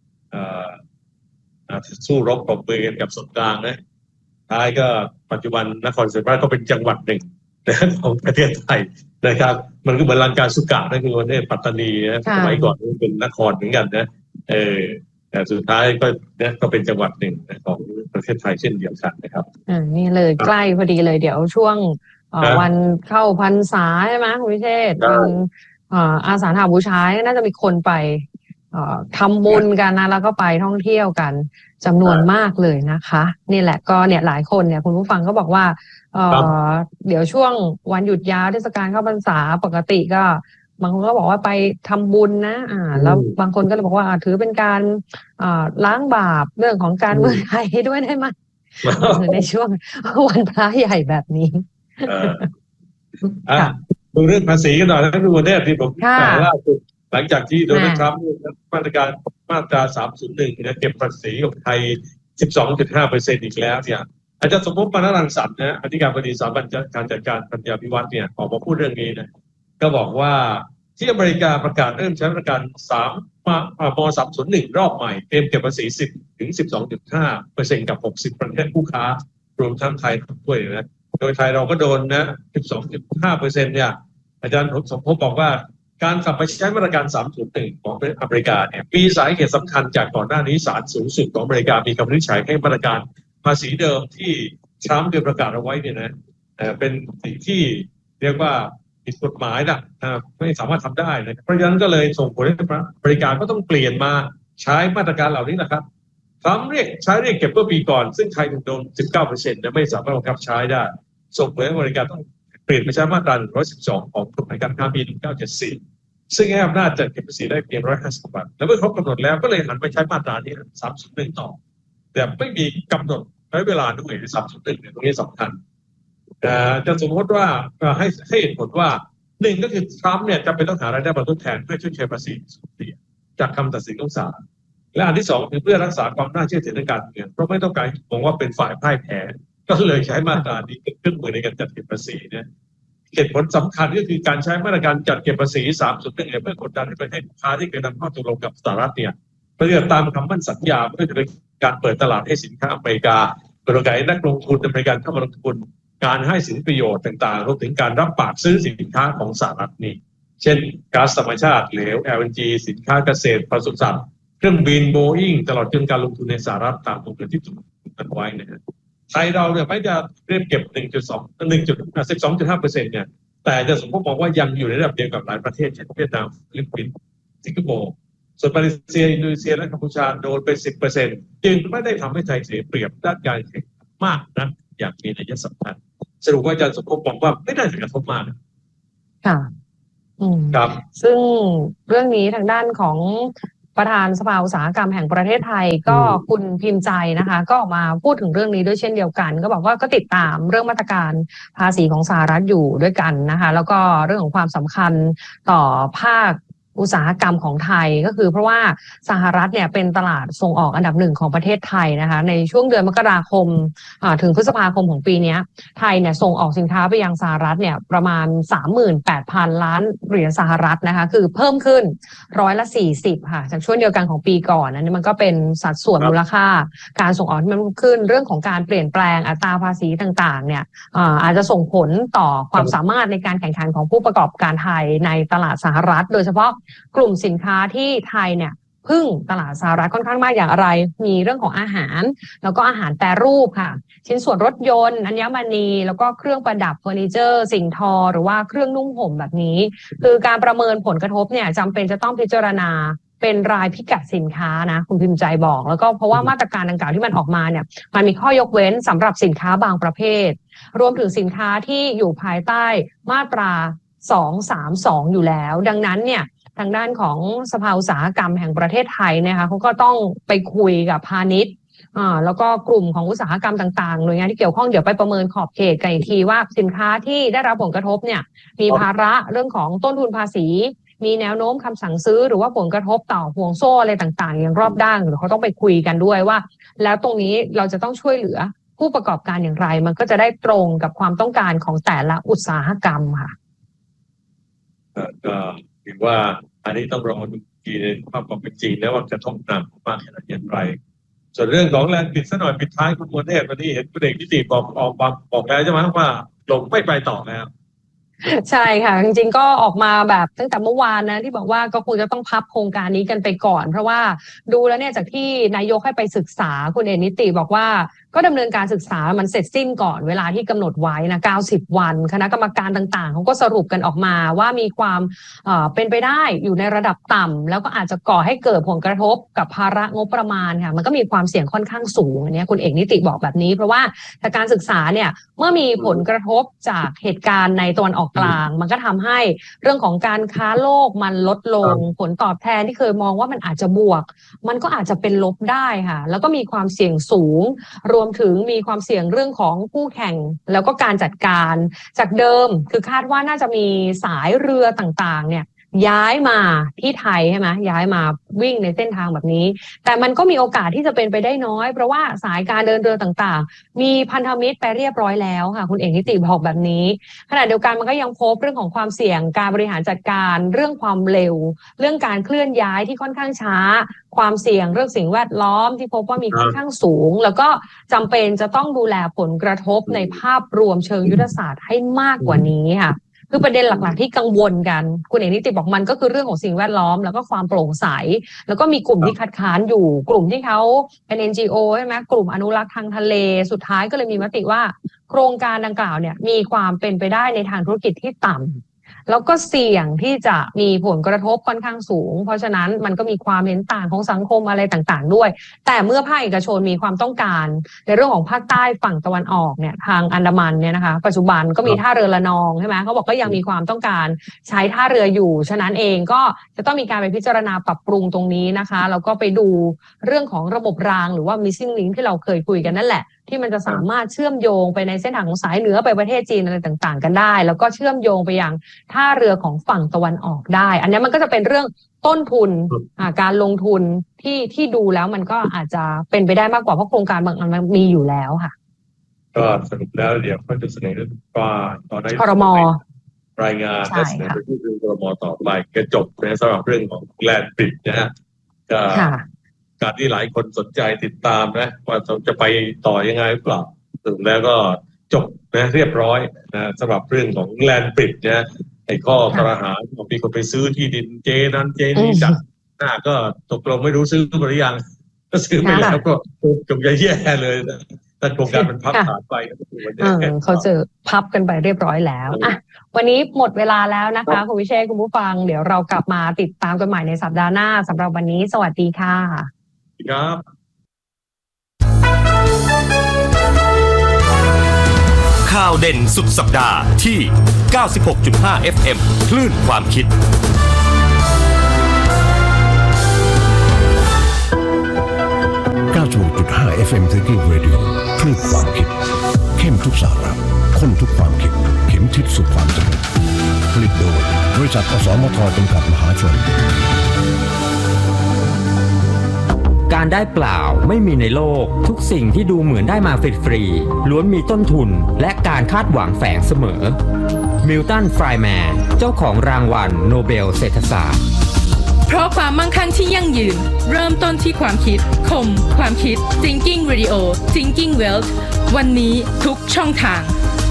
สู้รบปรบมือกันกับส่วนกลางนะท้ายก็ปัจจุบันนครศรีธรรมราชก็เป็นจังหวัดหนึ่งของประเทศไทยนะครับมันก็เหมือนลังกาสุกะนั่นคือวันนี้ปัตตานีนะสมัยก่อนเป็นนครเหมือนกันนะเออแต่สุดท้ายก็เนี่ยก็เป็นจังหวัดหนึ่งของประเทศไทยเช่นเดียวกันนะครับอ่านี่เลยใกล้พอดีเลยเดี๋ยวช่วงวันเข้าพรรษาใช่ไหมคุณวิเชษฐ์วันอาสาฬหบูชาน่าจะมีคนไปทำบุญกันนะแล้วก็ไปท่องเที่ยวกันจำนวนมากเลยนะคะนี่แหละก็เนี่ยหลายคนเนี่ยคุณผู้ฟังก็บอกว่าเดี๋ยวช่วงวันหยุดยาวเทศกาลเข้าพรรษาปกติก็บางคนก็บอกว่าไปทำบุญนะอ่าแล้วบางคนก็เลยบอกว่าถือเป็นการอ่าล้างบาปเรื่องของการเมืองไทยด้วยได้ไหมในช่วงวันพระใหญ่แบบนี้อ่าดูเรื่องภาษีกันหน่อยนะดูวันนี้ที่ผมอ่านล่าสุดหลังจากที่โดนัลด์ทรัมป์มาตรการมาตราสามศูนย์หนึ่งเนี่ยเก็บภาษีของไทย สิบสองจุดห้าเปอร์เซ็นต์ อีกแล้วเนี่ยอาจารย์สมภพ ปานรังสรรค์นะอธิการบดีสถาบันการจัดการปัญญาภิวัฒน์เนี่ยออกมาพูดเรื่องนี้นะก็บอกว่าที่อเมริกาประกาศเริ่มใช้มาตรการสามมมสามศูนย์หนึ่งรอบใหม่เตรียมเก็บภาษี สิบถึงสิบสองจุดห้าเปอร์เซ็นต์ กับหกสิบประเทศคู่ค้ารวมทั้งไทยด้วยนะโดยไทยเราก็โดนนะ สิบสองจุดห้าเปอร์เซ็นต์ เนี่ยอาจารย์สมภพบอกว่าการกลับไปใช้มาตรการสามศูนย์หนึ่งของอเมริกาเนี่ยมีสาเหตุสำคัญจากก่อนหน้านี้ศาลสูงสุดของอเมริกามีคำวินิจฉัยให้มาตรการภาษีเดิมที่ทรัมป์ได้ประกาศเอาไว้เนี่ยนะเป็นสิ่งที่เรียกว่าผิดกฎหมายนะไม่สามารถทำได้นะเพราะฉะนั้นก็เลยส่งผลให้บริการก็ต้องเปลี่ยนมาใช้มาตรการเหล่านี้นะครับทรัมป์เรียกใช้เรียกเก็บเมื่อปีก่อนซึ่งไทยโดน สิบเก้าเปอร์เซ็นต์ นะไม่สามารถบังคับใช้ได้ส่งผลให้บริการต้องเปลี่ยนไปใช้มาตราหนึ่งร้อยสิบสองของกฎหมายการค้าปีหนึ่งพันเก้าร้อยเจ็ดสิบสี่ซึ่งให้อำนาจจัดเก็บภาษีได้เพียงหนึ่งร้อยห้าสิบบาทแล้วเมื่อครบกำหนดแล้วก็เลยหันไปใช้มาตรานี้สามศูนย์หนึ่งต่อแต่ไม่มีกำหนดใช้เวลาด้วยสามศูนย์หนึ่งเนี่ยตรงนี้สำคัญจะสมมติว่าให้ให้เหตุผลว่าหนึ่งก็คือทรัมป์เนี่ยจะเป็นต้องหารายได้มาทดแทนเพื่อชดเชยภาษีจากคำตัดสินของศาลและอันที่สองคือเพื่อรักษาความน่าเชื่อถือในการเมืองเพราะไม่ต้องการมองว่าเป็นฝ่ายพ่ายแพ้ก็เลยใช้มาตรานี้เป็นเครื่องมือในการจัดเก็บภาษีเนี่ยเหตุผลสำคัญก็คือการใช้มาตรการจัดเก็บภาษีสามส่วนหนึ่งเพื่อกดดันให้ประเทศค้าที่เคยนำข้อตกลงกับสหรัฐเนี่ยเพื่อตามคำมั่นสัญญาเพื่อจะเป็นการเปิดตลาดให้สินค้าอเมริกาเปิดโอกาสให้นักลงทุนอเมริกันเข้ามาลงทุนการให้สินประโยชน์ต่างๆรวมถึงการรับปากซื้อสินค้าของสหรัฐนี่เช่นก๊าซธรรมชาติเหลว แอล เอ็น จี สินค้าเกษตรปศุสัตว์เครื่องบินโบอิงตลอดจนการลงทุนในสหรัฐตามตัวที่ถูกกำหนดไว้นะฮะไทยเราเนี่ยไม่จะเรียกเก็บ หนึ่งจุดสอง หนึ่งจุดสิบสองจุดห้าเปอร์เซ็นต์ เนี่ยแต่จะสมมติมองว่ายังอยู่ในระดับเดียวกับหลายประเทศเช่นเวียดนามฟิลิปปินส์สิงคโปร์ส่วนมาเลเซียอินโดนีเซียและกัมพูชาโดนไป สิบเปอร์เซ็นต์ จึงไม่ได้ทำให้ไทยเสียเปรียบด้านการแข่งขันมากนะอย่างมีนัยสำคัญสรุปว่าอาจารย์สมภพบอกว่าไม่ได้ถึงกระทบมากค่ะครับซึ่งเรื่องนี้ทางด้านของประธานสภาอุตสาหกรรมแห่งประเทศไทยก็คุณพิมพ์ใจนะคะก็ออกมาพูดถึงเรื่องนี้ด้วยเช่นเดียวกันก็บอกว่าก็ติดตามเรื่องมาตรการภาษีของสหรัฐอยู่ด้วยกันนะคะแล้วก็เรื่องของความสำคัญต่อภาคอุตสาหกรรมของไทยก็คือเพราะว่าสหรัฐเนี่ยเป็นตลาดส่งออกอันดับหนึ่งของประเทศไทยนะคะในช่วงเดือนมกราคมถึงพฤษภาคมของปีนี้ไทยเนี่ยส่งออกสินค้าไปยังสหรัฐเนี่ยประมาณ สามหมื่นแปดพัน ล้านเหรียญสหรัฐนะคะคือเพิ่มขึ้นร้อยละสี่สิบค่ะจากช่วงเดียวกันของปีก่อนอันนี้มันก็เป็นสัดส่วนมูลค่าการส่งออกที่มันเพิ่มขึ้นเรื่องของการเปลี่ยนแปลงอัตราภาษีต่างๆเนี่ยอาจจะส่งผลต่อความสามารถในการแข่งขันของผู้ประกอบการไทยในตลาดสหรัฐโดยเฉพาะกลุ่มสินค้าที่ไทยเนี่ยพึ่งตลาดสหรัฐค่อนข้างมากอย่างอะไรมีเรื่องของอาหารแล้วก็อาหารแปรรูปค่ะชิ้นส่วนรถยนต์อัญมณีแล้วก็เครื่องประดับเฟอร์นิเจอร์สิ่งทอหรือว่าเครื่องนุ่งห่มแบบนี้คือการประเมินผลกระทบเนี่ยจำเป็นจะต้องพิจารณาเป็นรายพิกัดสินค้านะคุณพิมพ์ใจบอกแล้วก็เพราะว่ามาตรการดังกล่าวที่มันออกมาเนี่ยมันมีข้อยกเว้นสำหรับสินค้าบางประเภทรวมถึงสินค้าที่อยู่ภายใต้มาตราสองสามสองอยู่แล้วดังนั้นเนี่ยทางด้านของสภาอุตสาหกรรมแห่งประเทศไทยนะคะเขาก็ต้องไปคุยกับพาณิชย์อ่าแล้วก็กลุ่มของอุตสาหกรรมต่างๆหน่วยงานที่เกี่ยวข้องเดี๋ยวไปประเมินขอบเขตกันอีกทีว่าสินค้าที่ได้รับผลกระทบเนี่ยมีภาระเรื่องของต้นทุนภาษีมีแนวโน้มคำสั่งซื้อหรือว่าผลกระทบต่อห่วงโซ่อะไรต่างๆอย่างรอบด้านหรือเขาต้องไปคุยกันด้วยว่าแล้วตรงนี้เราจะต้องช่วยเหลือผู้ประกอบการอย่างไรมันก็จะได้ตรงกับความต้องการของแต่ละอุตสาหกรรมค่ะก็ถือว่าอันนี้ต้องรอดูทีในความเป็นจริงนะว่ากระทบหนักมากขนาดอย่างไรส่วนเรื่องของแรงปิดซะหน่อยปิดท้ายคุณมวลเทพวันนี้เห็นคุณเอกนิติบอกออกบอกแล้วใช่ไหมว่าลงไม่ไปต่อแล้วใช่ค่ะจริงๆก็ออกมาแบบตั้งแต่เมื่อวานนะที่บอกว่าก็คงจะต้องพับโครงการนี้กันไปก่อนเพราะว่าดูแล้วเนี่ยจากที่นายกให้ไปศึกษาคุณเอกนิติบอกว่าก็ดำเนินการศึกษามันเสร็จสิ้นก่อนเวลาที่กำหนดไว้นะเก้าสิบวันคณะกรรมการต่างๆเขาก็สรุปกันออกมาว่ามีความเอ่อเป็นไปได้อยู่ในระดับต่ำแล้วก็อาจจะก่อให้เกิดผลกระทบกับภาระงบประมาณค่ะมันก็มีความเสี่ยงค่อนข้างสูงอันนี้คุณเอกนิติบอกแบบนี้เพราะว่าจากการศึกษาเนี่ยเมื่อมีผลกระทบจากเหตุการณ์ในตะวันออกกลางมันก็ทำให้เรื่องของการค้าโลกมันลดลงผลตอบแทนที่เคยมองว่ามันอาจจะบวกมันก็อาจจะเป็นลบได้ค่ะแล้วก็มีความเสี่ยงสูงรวมถึงมีความเสี่ยงเรื่องของคู่แข่งแล้วก็การจัดการจากเดิมคือคาดว่าน่าจะมีสายเรือต่างๆเนี่ยย้ายมาที่ไทยใช่ไหมย้ายมาวิ่งในเส้นทางแบบนี้แต่มันก็มีโอกาสที่จะเป็นไปได้น้อยเพราะว่าสายการเดินเรือต่างๆมีพันธมิตรไปเรียบร้อยแล้วค่ะคุณเอกนิติบอกแบบนี้ขณะเดียวกันมันก็ยังพบเรื่องของความเสี่ยงการบริหารจัดการเรื่องความเร็วเรื่องการเคลื่อนย้ายที่ค่อนข้างช้าความเสี่ยงเรื่องสิ่งแวดล้อมที่พบว่ามีค่อนข้างสูงแล้วก็จำเป็นจะต้องดูแลผลกระทบในภาพรวมเชิงยุทธศาสตร์ให้มากกว่านี้ค่ะคือประเด็นหลักๆที่กังวลกันคุณเอกนิติบอกมันก็คือเรื่องของสิ่งแวดล้อมแล้วก็ความโปร่งใสแล้วก็มีกลุ่มที่คัดค้านอยู่กลุ่มที่เขาเป็น เอ็น จี โอ ใช่ไหมกลุ่มอนุรักษ์ทางทะเลสุดท้ายก็เลยมีมติว่าโครงการดังกล่าวเนี่ยมีความเป็นไปได้ในทางธุรกิจที่ต่ำแล้วก็เสี่ยงที่จะมีผลกระทบค่อนข้างสูงเพราะฉะนั้นมันก็มีความเห็นต่างของสังคมอะไรต่างๆด้วยแต่เมื่อภาคเอกชนมีความต้องการในเรื่องของภาคใต้ฝั่งตะวันออกเนี่ยทางอันดามันเนี่ยนะคะปัจจุบันก็มีท่าเรือละนองใช่ไหมเขาบอกก็ยังมีความต้องการใช้ท่าเรืออยู่ฉะนั้นเองก็จะต้องมีการไปพิจารณาปรับปรุงตรงนี้นะคะแล้วก็ไปดูเรื่องของระบบรางหรือว่า missing link ที่เราเคยคุยกันนั่นแหละที่มันจะสามารถเชื่อมโยงไปในเส้นทางของสายเหนือไปประเทศจีนอะไรต่างๆกันได้แล้วก็เชื่อมโยงไปยังท่าเรือของฝั่งตะวันออกได้อันนี้มันก็จะเป็นเรื่องต้นทุนการลงทุนที่ที่ดูแล้วมันก็อาจจะเป็นไปได้มากกว่าเพราะโครงการบางอันมันมีอยู่แล้วค่ะก็สรุปแล้วเดี๋ยวก็จะเสนอว่าตอนนี้ครม. รายงานและเสนอไปที่ครม.ต่อไปก็จบนะสำหรับเรื่องของแลนด์บริดจ์นะฮะก็การที่หลายคนสนใจติดตามนะว่าจะไปต่อยังไงหรือเปล่าถึงแล้วก็จบนะเรียบร้อยนะสำหรับเรื่องของแลนด์บริดจ์นะไอ้ข้อกระหายมีคนไปซื้อที่ดินเจนั้นเจนี้จากหน้าก็ตกลงไม่รู้ซื้อหรือยังก็ซื้อไปแล้วก็จงแย่ๆเลยนะแต่โครงการมันพับผ่านไปเขาเจอพับกันไปเรียบร้อยแล้วอ่ะวันนี้หมดเวลาแล้วนะคะคุณวิเชษคุณผู้ฟังเดี๋ยวเรากลับมาติดตามกันใหม่ในสัปดาห์หน้าสำหรับวันนี้สวัสดีค่ะครับข่าวเด่นสุดสัปดาห์ที่ เก้าสิบหกจุดห้า เอฟ เอ็ม คลื่นความคิดเก้าสิบหกจุดห้า เอฟ เอ็ม Thinking Radio คลื่นความคิดเข้มทุกสาระข้นทุกความคิดเข็มทิศสู่ความสำเร็จผลิตโดยบริษัทอสมทจำกัดมหาชนการได้เปล่าไม่มีในโลกทุกสิ่งที่ดูเหมือนได้มาฟรีๆล้วนมีต้นทุนและการคาดหวังแฝงเสมอมิลตัน ไฟร์แมนเจ้าของรางวัลโนเบลเศรษฐศาสตร์เพราะความมั่งคั่งที่ยั่งยืนเริ่มต้นที่ความคิดคมความคิด Thinking Radio Thinking Wealth วันนี้ทุกช่องทาง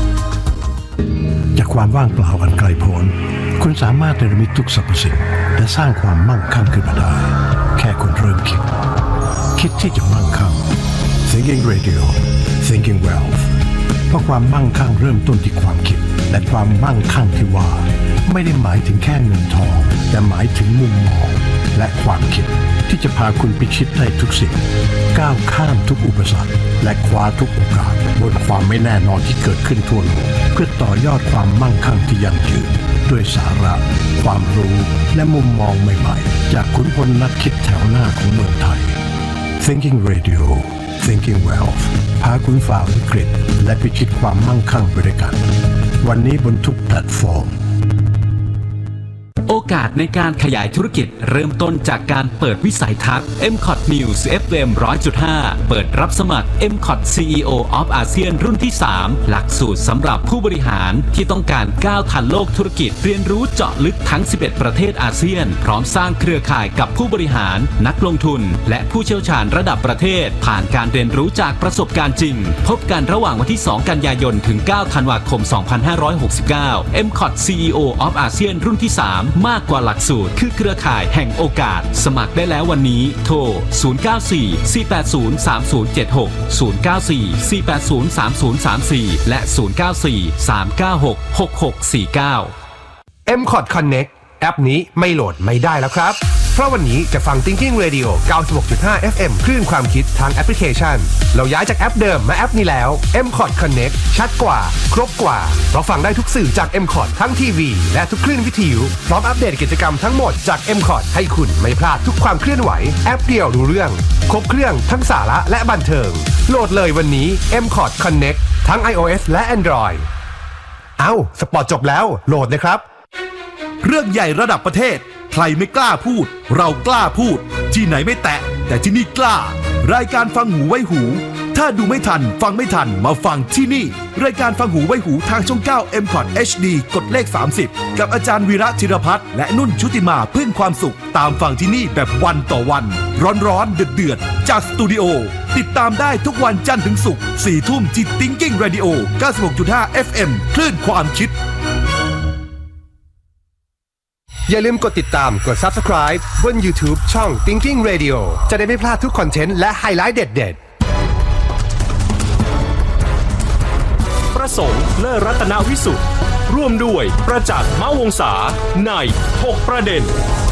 จากความว่างเปล่าอันไกลโพ้นคุณสามารถเนรมิตทุกสรรพสิ่งและสร้างความมั่งคั่งขึ้นมาได้แค่คุณเริ่มคิดคิดที่จะมั่งคั่ง Thinking Radio Thinking Wealth เพราะความมั่งคั่งเริ่มต้นที่ความคิดและความมั่งคั่งที่ว่าไม่ได้หมายถึงแค่เงินทองแต่หมายถึงมุมมองและความคิดที่จะพาคุณพิชิตได้ทุกสิ่งก้าวข้ามทุกอุปสรรคและคว้าทุกโอกาสบนความไม่แน่นอนที่เกิดขึ้นทั่วโลกเพื่อต่อยอดความมั่งคั่งที่ยั่งยืนด้วยสาระความรู้และมุมมองใหม่ๆจากขุนพลนักคิดแถวหน้าของเมืองไทย Thinking Radio Thinking Wealth พาคุณฝ่าวิกฤตและพิชิตความมั่งคั่งไปด้วยกันวันนี้บนทุกแพลตฟอร์มโอกาสในการขยายธุรกิจเริ่มต้นจากการเปิดวิสัยทัศน์ เอ็ม ซี โอ ที News เอฟ เอ็ม หนึ่งร้อยจุดห้า เปิดรับสมัคร เอ็ม ซี โอ ที ซี อี โอ of อาเซียนรุ่นที่ สาม หลักสูตรสำหรับผู้บริหารที่ต้องการก้าวทันโลกธุรกิจเรียนรู้เจาะลึกทั้ง สิบเอ็ด ประเทศอาเซียนพร้อมสร้างเครือข่ายกับผู้บริหารนักลงทุนและผู้เชี่ยวชาญระดับประเทศผ่านการเรียนรู้จากประสบการณ์จริงพบกันระหว่างวันที่ สอง กันยายนถึง เก้า ธันวาคม สองพันห้าร้อยหกสิบเก้า เอ็ม ซี โอ ที ซี อี โอ of อาเซียนรุ่นที่ สาม มากกว่าหลักสูตรคือเครือข่ายแห่งโอกาสสมัครได้แล้ววันนี้โทรศูนย์ เก้า สี่ สี่ แปด ศูนย์ สาม ศูนย์ เจ็ด หก ศูนย์ เก้า สี่ สี่ แปด ศูนย์ สาม ศูนย์ สาม สี่และศูนย์ เก้า สี่ สาม เก้า หก หก หก สี่ เก้าเอ็ม ซี โอ ที Connect แอปนี้ไม่โหลดไม่ได้แล้วครับเพราะวันนี้จะฟัง Thinking Radio เก้าสิบหกจุดห้า เอฟ เอ็ม คลื่นความคิดทางแอปพลิเคชันเราย้ายจากแอปเดิมมาแอปนี้แล้ว เอ็ม ซี โอ ที Connect ชัดกว่าครบกว่าเพราะฟังได้ทุกสื่อจาก เอ็ม ซี โอ ที ทั้งทีวีและทุกคลื่นวิทยุพร้อมอัปเดตกิจกรรมทั้งหมดจาก เอ็ม ซี โอ ที ให้คุณไม่พลาดทุกความเคลื่อนไหวแอปเดียวรู้เรื่องครบเครื่องทั้งสาระและบันเทิงโหลดเลยวันนี้ เอ็ม ซี โอ ที Connect ทั้ง iOS และ Android เอ้าสปอร์ตจบแล้วโหลดเลยครับเรื่องใหญ่ระดับประเทศใครไม่กล้าพูดเรากล้าพูดที่ไหนไม่แตะแต่ที่นี่กล้ารายการฟังหูไว้หูถ้าดูไม่ทันฟังไม่ทันมาฟังที่นี่รายการฟังหูไว้หูทางช่องเก้า เอ็ม ซี โอ ที เอช ดี กดเลขสามสิบกับอาจารย์วีระธีรพัฒน์และนุ่นชุติมาพึ่งความสุขตามฟังที่นี่แบบวันต่อวันร้อนๆเดือดๆจากสตูดิโอติดตามได้ทุกวันจันทร์ถึงศุกร์สี่ทุ่มที่ Thinking Radio เก้าสิบหกจุดห้า เอฟ เอ็ม คลื่นความคิดอย่าลืมกดติดตามกด Subscribe บน YouTube ช่อง Thinking Radio จะได้ไม่พลาดทุกคอนเทนต์และไฮไลท์เด็ดๆประสงค์เลิศรัตนวิสุทธิ์ร่วมด้วยประจักษ์มะวงศาในหกประเด็น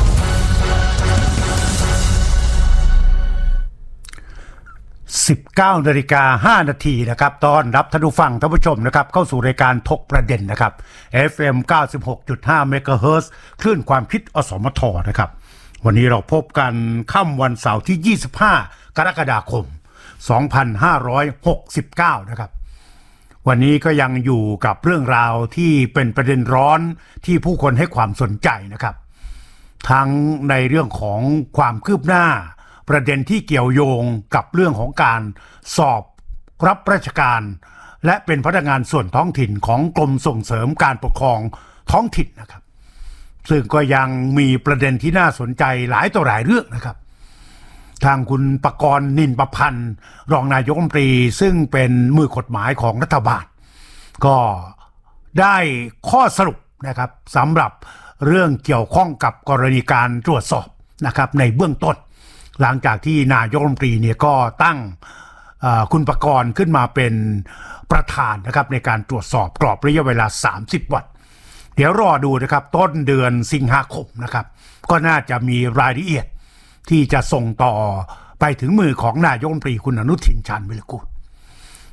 สิบเก้านาฬิกาห้านาทีนะครับต้อนรับท่านผู้ฟังท่านผู้ชมนะครับเข้าสู่รายการถกประเด็นนะครับ เอฟ เอ็ม เก้าสิบหกจุดห้า เมกะเฮิรตซ์คลื่นความคิดอสมทนะครับวันนี้เราพบกันค่ำวันเสาร์ที่ยี่สิบห้ากรกฎาคมสองพันห้าร้อยหกสิบเก้านะครับวันนี้ก็ยังอยู่กับเรื่องราวที่เป็นประเด็นร้อนที่ผู้คนให้ความสนใจนะครับทั้งในเรื่องของความคืบหน้าประเด็นที่เกี่ยวโยงกับเรื่องของการสอบรับราชการและเป็นพนักงานส่วนท้องถิ่นของกรมส่งเสริมการปกครองท้องถิ่นนะครับซึ่งก็ยังมีประเด็นที่น่าสนใจหลายต่อหลายเรื่องนะครับทางคุณปกรณ์นินประพันธ์รองนายกรัฐมนตรีซึ่งเป็นมือกฎหมายของรัฐบาลก็ได้ข้อสรุปนะครับสำหรับเรื่องเกี่ยวข้องกับกรณีการตรวจสอบนะครับในเบื้องต้นหลังจากที่นายกรัฐมนตรีเนี่ยก็ตั้งคุณปกรณ์ขึ้นมาเป็นประธานนะครับในการตรวจสอบกรอบระยะเวลาสามสิบวันเดี๋ยวรอดูนะครับต้นเดือนสิงหาคมนะครับก็น่าจะมีรายละเอียดที่จะส่งต่อไปถึงมือของนายกรัฐมนตรีคุณอนุทินชาญวิรากูล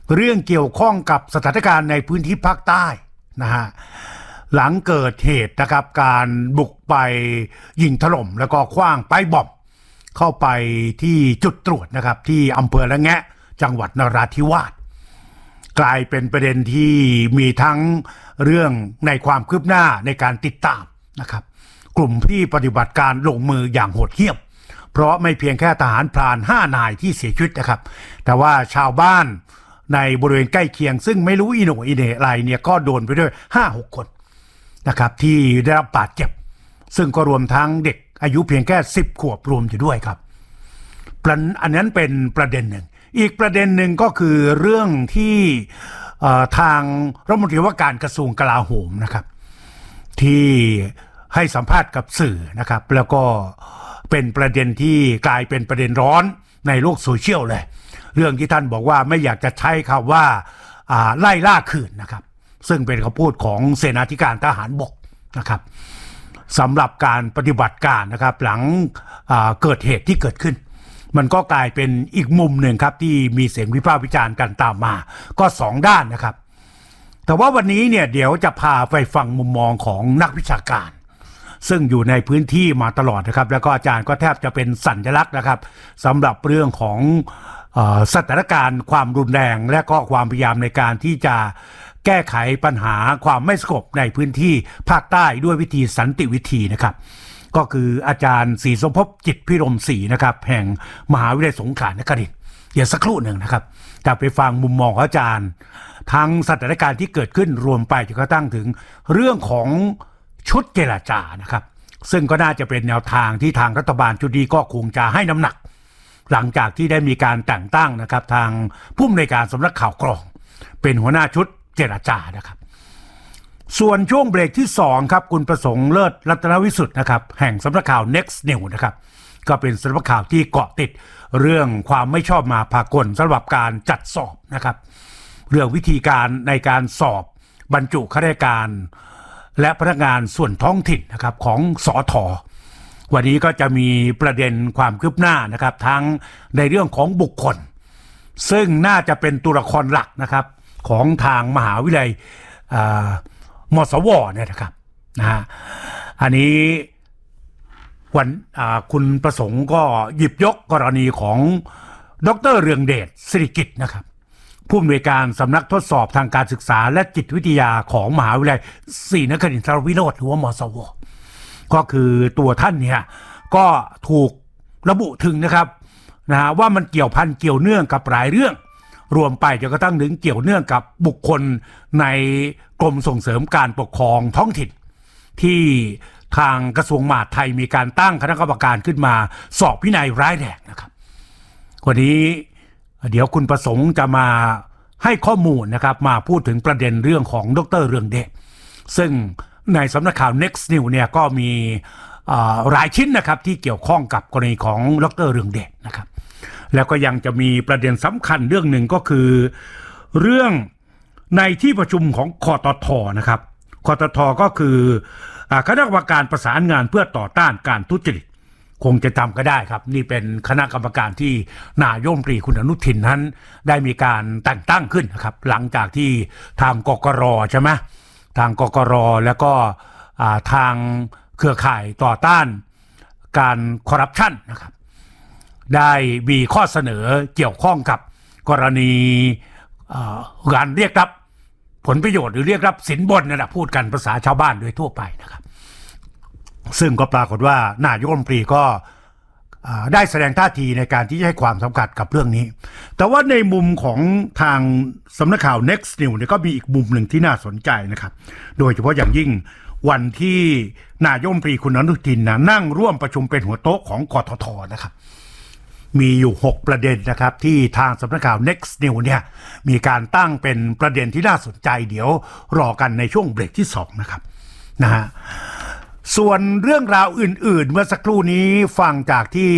เรื่องเกี่ยวข้องกับสถานการณ์ในพื้นที่ภาคใต้นะฮะหลังเกิดเหตุนะครับการบุกไปยิงถล่มแล้วก็ขว้างไปบอมเข้าไปที่จุดตรวจนะครับที่อำเภอละแงะจังหวัดนราธิวาสกลายเป็นประเด็นที่มีทั้งเรื่องในความคืบหน้าในการติดตามนะครับกลุ่มที่ปฏิบัติการลงมืออย่างโหดเหี้ยมเพราะไม่เพียงแค่ทหารพรานห้านายที่เสียชีวิตนะครับแต่ว่าชาวบ้านในบริเวณใกล้เคียงซึ่งไม่รู้อีโหนอีเหน่อะไรเนี่ยก็โดนไปด้วย ห้าหก คนนะครับที่ได้รับบาดเจ็บซึ่งก็รวมทั้งเด็กอายุเพียงแค่สิบขวบรวมอยู่ด้วยครับอันนั้นเป็นประเด็นหนึ่งอีกประเด็นหนึ่งก็คือเรื่องที่ทางรัฐมนตรีว่าการกระทรวงกลาโหมนะครับที่ให้สัมภาษณ์กับสื่อนะครับแล้วก็เป็นประเด็นที่กลายเป็นประเด็นร้อนในโลกโซเชียลเลยเรื่องที่ท่านบอกว่าไม่อยากจะใช้คำว่าไล่ล่าคืนนะครับซึ่งเป็นคำพูดของเสนาธิการทหารบกนะครับสำหรับการปฏิบัติการนะครับหลังเกิดเหตุที่เกิดขึ้นมันก็กลายเป็นอีกมุมหนึ่งครับที่มีเสียงวิพากษ์วิจารณ์กันตามมาก็สองด้านนะครับแต่ว่าวันนี้เนี่ยเดี๋ยวจะพาไปฟังมุมมองของนักวิชาการซึ่งอยู่ในพื้นที่มาตลอดนะครับแล้วก็อาจารย์ก็แทบจะเป็นสัญลักษณ์นะครับสำหรับเรื่องของเอ่อสถานการณ์ความรุนแรงและก็ความพยายามในการที่จะแก้ไขปัญหาความไม่สงบในพื้นที่ภาคใต้ด้วยวิธีสันติวิธีนะครับก็คืออาจารย์ศรีสมภพจิตพิรมศรีนะครับแห่งมหาวิทยาลัยสงขลานครินทร์เดี๋ยวสักครู่หนึ่งนะครับจะไปฟังมุมมองของอาจารย์ทั้งสถานการณ์ที่เกิดขึ้นรวมไปจนกระทั่งถึงเรื่องของชุดเจรจานะครับซึ่งก็น่าจะเป็นแนวทางที่ทางรัฐบาลชุดนี้ก็คงจะให้น้ำหนักหลังจากที่ได้มีการแต่งตั้งนะครับทางผู้อำนวยการสำนักข่าวกรองเป็นหัวหน้าชุดเจรจานะครับส่วนช่วงเบรกที่สองครับคุณประสงค์เลิศรัตนวิสุทธ์นะครับแห่งสำนักข่าว Next News นะครับก็เป็นสำนักข่าวที่เกาะติดเรื่องความไม่ชอบมาพากลสำหรับการจัดสอบนะครับเรื่องวิธีการในการสอบบรรจุข้าราชการและพนักงานส่วนท้องถิ่นนะครับของสท.วันนี้ก็จะมีประเด็นความคืบหน้านะครับทั้งในเรื่องของบุคคลซึ่งน่าจะเป็นตัวละครหลักนะครับของทางมหาวิทยาลัยมสวเนี่ยนะครับนะฮะอันนี้วันคุณประสงค์ก็หยิบยกกรณีของดร.เรืองเดชสิริกิจนะครับผู้อำนวยการสำนักทดสอบทางการศึกษาและจิตวิทยาของมหาวิทยาลัยศรีนครินทรวิโรธหรือว่ามสวก็คือตัวท่านเนี่ยก็ถูกระบุถึงนะครับนะฮะว่ามันเกี่ยวพันเกี่ยวเนื่องกับหลายเรื่องรวมไปจนกระทั่งถึงเกี่ยวเนื่องกับบุคคลในกรมส่งเสริมการปกครองท้องถิ่นที่ทางกระทรวงมหาดไทยมีการตั้งคณะกรรมการขึ้นมาสอบวินัยร้ายแรงนะครับวันนี้เดี๋ยวคุณประสงค์จะมาให้ข้อมูลนะครับมาพูดถึงประเด็นเรื่องของดร.เรืองเดชซึ่งในสำนักข่าว Next News เนี่ยก็มีหลายชิ้นนะครับที่เกี่ยวข้องกับกรณีของดร.เรืองเดชนะครับแล้วก็ยังจะมีประเด็นสำคัญเรื่องหนึ่งก็คือเรื่องในที่ประชุมของคตท.นะครับคตท.ก็คือคณะกรรมการประสานงานเพื่อต่อต้านการทุจริตคงจะจำก็ได้ครับนี่เป็นคณะกรรมการที่นายกรัฐมนตรีคุณอนุทินนั้นได้มีการแต่งตั้งขึ้นนะครับหลังจากที่ทางกกร.ใช่ไหมทางกกร.แล้วก็ทางเครือข่ายต่อต้านการคอร์รัปชันนะครับได้มีข้อเสนอเกี่ยวข้องกับกรณีการเรียกรับผลประโยชน์หรือเรียกรับสินบนนะพูดกันภาษาชาวบ้านโดยทั่วไปนะครับซึ่งก็ปรากฏว่านายกรัฐมนตรีก็ได้แสดงท่าทีในการที่จะให้ความสำคัญกับเรื่องนี้แต่ว่าในมุมของทางสำนักข่าว Next News เนี่ยก็มีอีกมุมหนึ่งที่น่าสนใจนะครับโดยเฉพาะอย่างยิ่งวันที่นายกรัฐมนตรีคุณอนุทินนะนั่งร่วมประชุมเป็นหัวโต๊ะของกทท.นะครับมีอยู่หกประเด็นนะครับที่ทางสำนักข่าว Next News เนี่ยมีการตั้งเป็นประเด็นที่น่าสนใจเดี๋ยวรอกันในช่วงเบรกที่สองนะครับนะฮะส่วนเรื่องราวอื่นๆเมื่อสักครู่นี้ฟังจากที่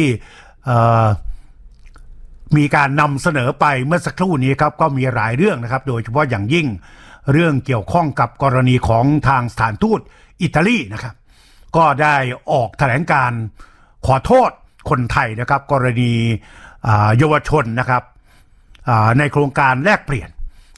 มีการนำเสนอไปเมื่อสักครู่นี้ครับก็มีหลายเรื่องนะครับโดยเฉพาะอย่างยิ่งเรื่องเกี่ยวข้องกับกรณีของทางสถานทูตอิตาลีนะครับก็ได้ออกแถลงการขอโทษคนไทยนะครับกรณีเยาวชนนะครับในโครงการแลกเปลี่ยน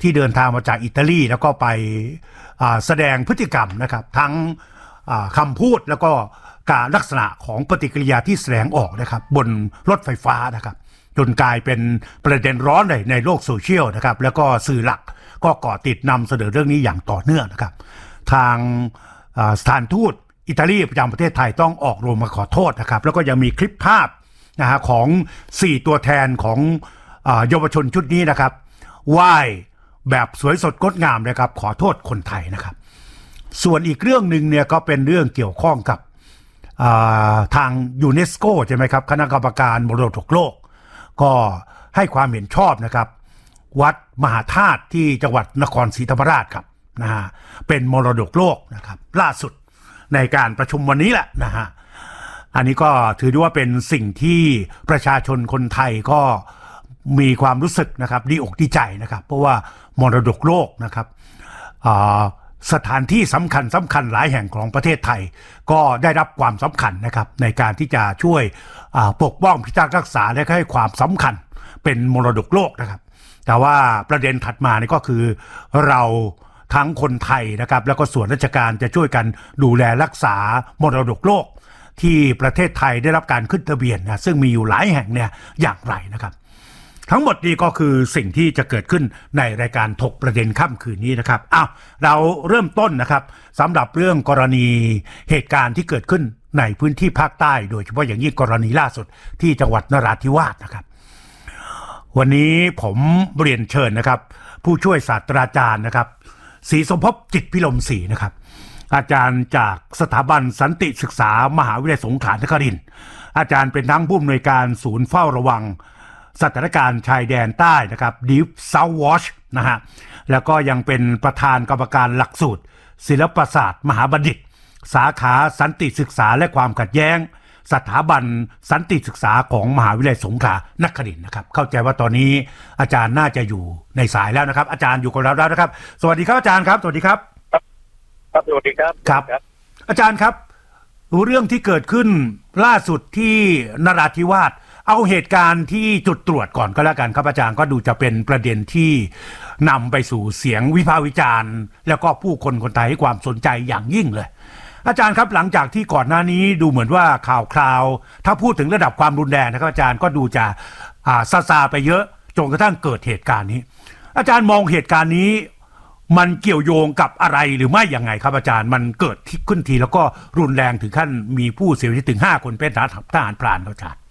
ที่เดินทางมาจากอิตาลีแล้วก็ไปแสดงพฤติกรรมนะครับทั้งคำพูดแล้วก็การลักษณะของปฏิกิริยาที่แสดงออกนะครับบนรถไฟฟ้านะครับจนกลายเป็นประเด็นร้อนในในโลกโซเชียลนะครับแล้วก็สื่อหลักก็เกาะติดนำเสนอเรื่องนี้อย่างต่อเนื่องนะครับทางสถานทูตอิตาลีประจำประเทศไทยต้องออกโรงมาขอโทษนะครับแล้วก็ยังมีคลิปภาพนะฮะของสี่ตัวแทนของเยาวชนชุดนี้นะครับไหว้แบบสวยสดงดงามนะครับขอโทษคนไทยนะครับส่วนอีกเรื่องหนึ่งเนี่ยก็เป็นเรื่องเกี่ยวข้องกับทางยูเนสโกใช่ไหมครับคณะกรรมการมรดกโลกก็ให้ความเห็นชอบนะครับวัดมหาธาตุที่จังหวัดนครศรีธรรมราชครับนะฮะเป็นมรดกโลกนะครับล่าสุดในการประชุมวันนี้แหละนะฮะอันนี้ก็ถือได้ว่าเป็นสิ่งที่ประชาชนคนไทยก็มีความรู้สึกนะครับดีอกดีใจนะครับเพราะว่ามรดกโลกนะครับสถานที่สำคัญสำคัญหลายแห่งของประเทศไทยก็ได้รับความสำคัญนะครับในการที่จะช่วยปกป้องพิทักษ์รักษาและให้ความสำคัญเป็นมรดกโลกนะครับแต่ว่าประเด็นถัดมานี่ก็คือเราทั้งคนไทยนะครับแล้วก็ส่วนราชการจะช่วยกันดูแลรักษามรดกโลกที่ประเทศไทยได้รับการขึ้นทะเบียนนะซึ่งมีอยู่หลายแห่งเนี่ยอย่างไรนะครับทั้งหมดนี้ก็คือสิ่งที่จะเกิดขึ้นในรายการถกประเด็นค่ำคืนนี้นะครับอ้าวเราเริ่มต้นนะครับสำหรับเรื่องกรณีเหตุการณ์ที่เกิดขึ้นในพื้นที่ภาคใต้โดยเฉพาะอย่างยิ่งกรณีล่าสุดที่จังหวัดนราธิวาสนะครับวันนี้ผมเรียนเชิญนะครับผู้ช่วยศาสตราจารย์นะครับศรีสมภพจิตพิรมศรีนะครับอาจารย์จากสถาบันสันติศึกษามหาวิทยาลัยสงขลานครินทร์อาจารย์เป็นทั้งผู้อำนวยการศูนย์เฝ้าระวังสถานการณ์ชายแดนใต้นะครับ Deep South Watch นะฮะแล้วก็ยังเป็นประธานกรรมการหลักสูตรศิลปศาสตร์มหาบัณฑิตสาขาสันติศึกษาและความขัดแย้งสถาบันสันติศึกษาของมหาวิทยาลัยสงขลานครินทร์นะครับเข้าใจว่าตอนนี้อาจารย์น่าจะอยู่ในสายแล้วนะครับอาจารย์อยู่กับเราแล้วนะครับสวัสดีครับอาจารย์ครับสวัสดีครับครับสวัสดีครับครับอาจารย์ครับเรื่องที่เกิดขึ้นล่าสุดที่นราธิวาสเอาเหตุการณ์ที่จุดตรวจก่อนก็แล้วกันครับอาจารย์ก็ดูจะเป็นประเด็นที่นำไปสู่เสียงวิพากษ์วิจารณ์แล้วก็ผู้คนคนไทยให้ความสนใจอย่างยิ่งเลยอาจารย์ครับหลังจากที่ก่อนหน้านี้ดูเหมือนว่าข่าวคราวถ้าพูดถึงระดับความรุนแรงนะครับอาจารย์ก็ดูจะอ่าซาซาไปเยอะจนกระทั่งเกิดเหตุการณ์นี้อาจารย์มองเหตุการณ์นี้มันเกี่ยวโยงกับอะไรหรือไม่ยังไงครับอาจารย์มันเกิดขึ้นทีแล้วก็รุนแรงถึงขั้นมีผู้เสียชีวิตถึงห้าคนเป็นทหารพรานครับอาจารย์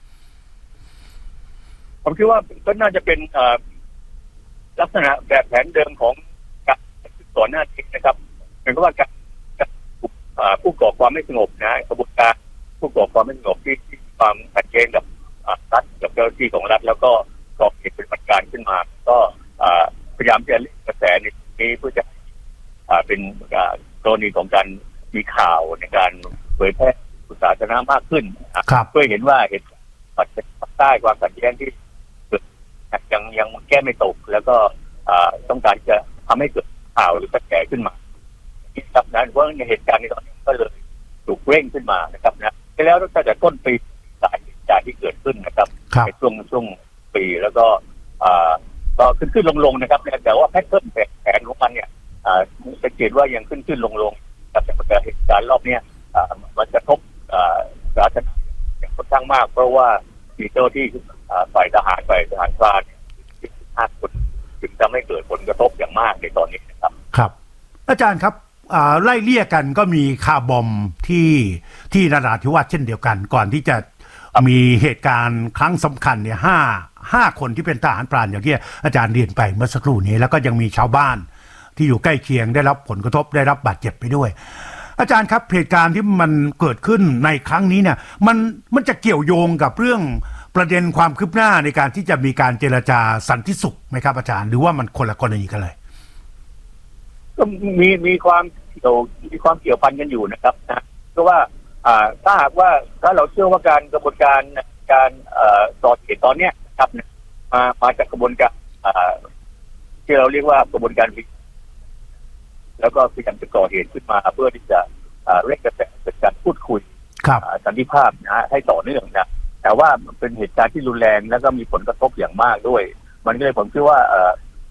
ผมคิดว่าก็น่าจะเป็นลักษณะแบบแผนเดิมของการสอนหน้าที่นะครับเหมือนกับว่าการผู้ก่อความไม่สงบนะกระบวนการผู้ก่อความไม่สงบที่ที่ความขัดแย้งกับรัฐกับเจ้าหน้าที่ของรัฐแล้วก็ก่อเหตุเป็นปฏิการขึ้นมาก็พยายามจะเล่นกระแสนี้เพื่อจะเป็นกรณีของการมีข่าวในการเผยแพร่สาธารณะมากขึ้นเพื่อเห็นว่าเหตุปัจจัยภาคใต้ความขัดแย้งที่เกิดยังยังแก้ไม่ตกแล้วก็ต้องการจะทำให้เกิดข่าวหรือกระแสขึ้นมาที่ครับนั้นเพราะในเหตุการณ์นี้ก็เลยถูกเร่งขึ้นมานะครับนะแล้วตั้งแต่ต้นปีสายเหตุการณ์ที่เกิดขึ้นนะครับในช่วงช่วงปีแล้วก็ก็ขึ้นขึ้นลงลงนะครับแต่ว่าแพทเทิร์นแผนของมันเนี่ยสังเกตว่ายังขึ้นขึ้นลงลงกับเหตุการณ์รอบนี้มันกระทบสาธารณะอย่างค่อนข้างมากเพราะว่ามีเจ้าที่ฝ่ายทหารฝ่ายทหารพรานห้าคนถึงจะไม่เกิดผลกระทบอย่างมากในตอนนี้นะครับครับอาจารย์ครับไล่เลี่ยกันก็มีคาร์บอมที่ที่นราธิวาสเช่นเดียวกันก่อนที่จะมีเหตุการณ์ครั้งสำคัญเนี่ยห้าห้าคนที่เป็นทหารพรานอย่างที่อาจารย์เรียนไปเมื่อสักครู่นี้แล้วก็ยังมีชาวบ้านที่อยู่ใกล้เคียงได้รับผลกระทบได้รับบาดเจ็บไปด้วยอาจารย์ครับเหตุการณ์ที่มันเกิดขึ้นในครั้งนี้เนี่ยมันมันจะเกี่ยวโยงกับเรื่องประเด็นความคืบหน้าในการที่จะมีการเจรจาสันติสุขไหมครับอาจารย์หรือว่ามันคนละกรณีกันเลยก็มีมีความเกี่ยวมีความเกี่ยวพันกันอยู่นะครับนะเพราะว่าถ้าหากว่าถ้าเราเชื่อว่าการกระบวนการการต่อเหตุตอนเนี้ยครับมามาจากกระบวนการที่เราเรียกว่ากระบวนการวิแล้วก็พยายามจะก่อเหตุขึ้นมาเพื่อที่จะเร่งกระแสเกิดการพูดคุยสันติภาพนะให้ต่อเนื่องนะแต่ว่าเป็นเหตุการณ์ที่รุนแรงแล้วก็มีผลกระทบอย่างมากด้วยมันก็เลยผมคิดว่า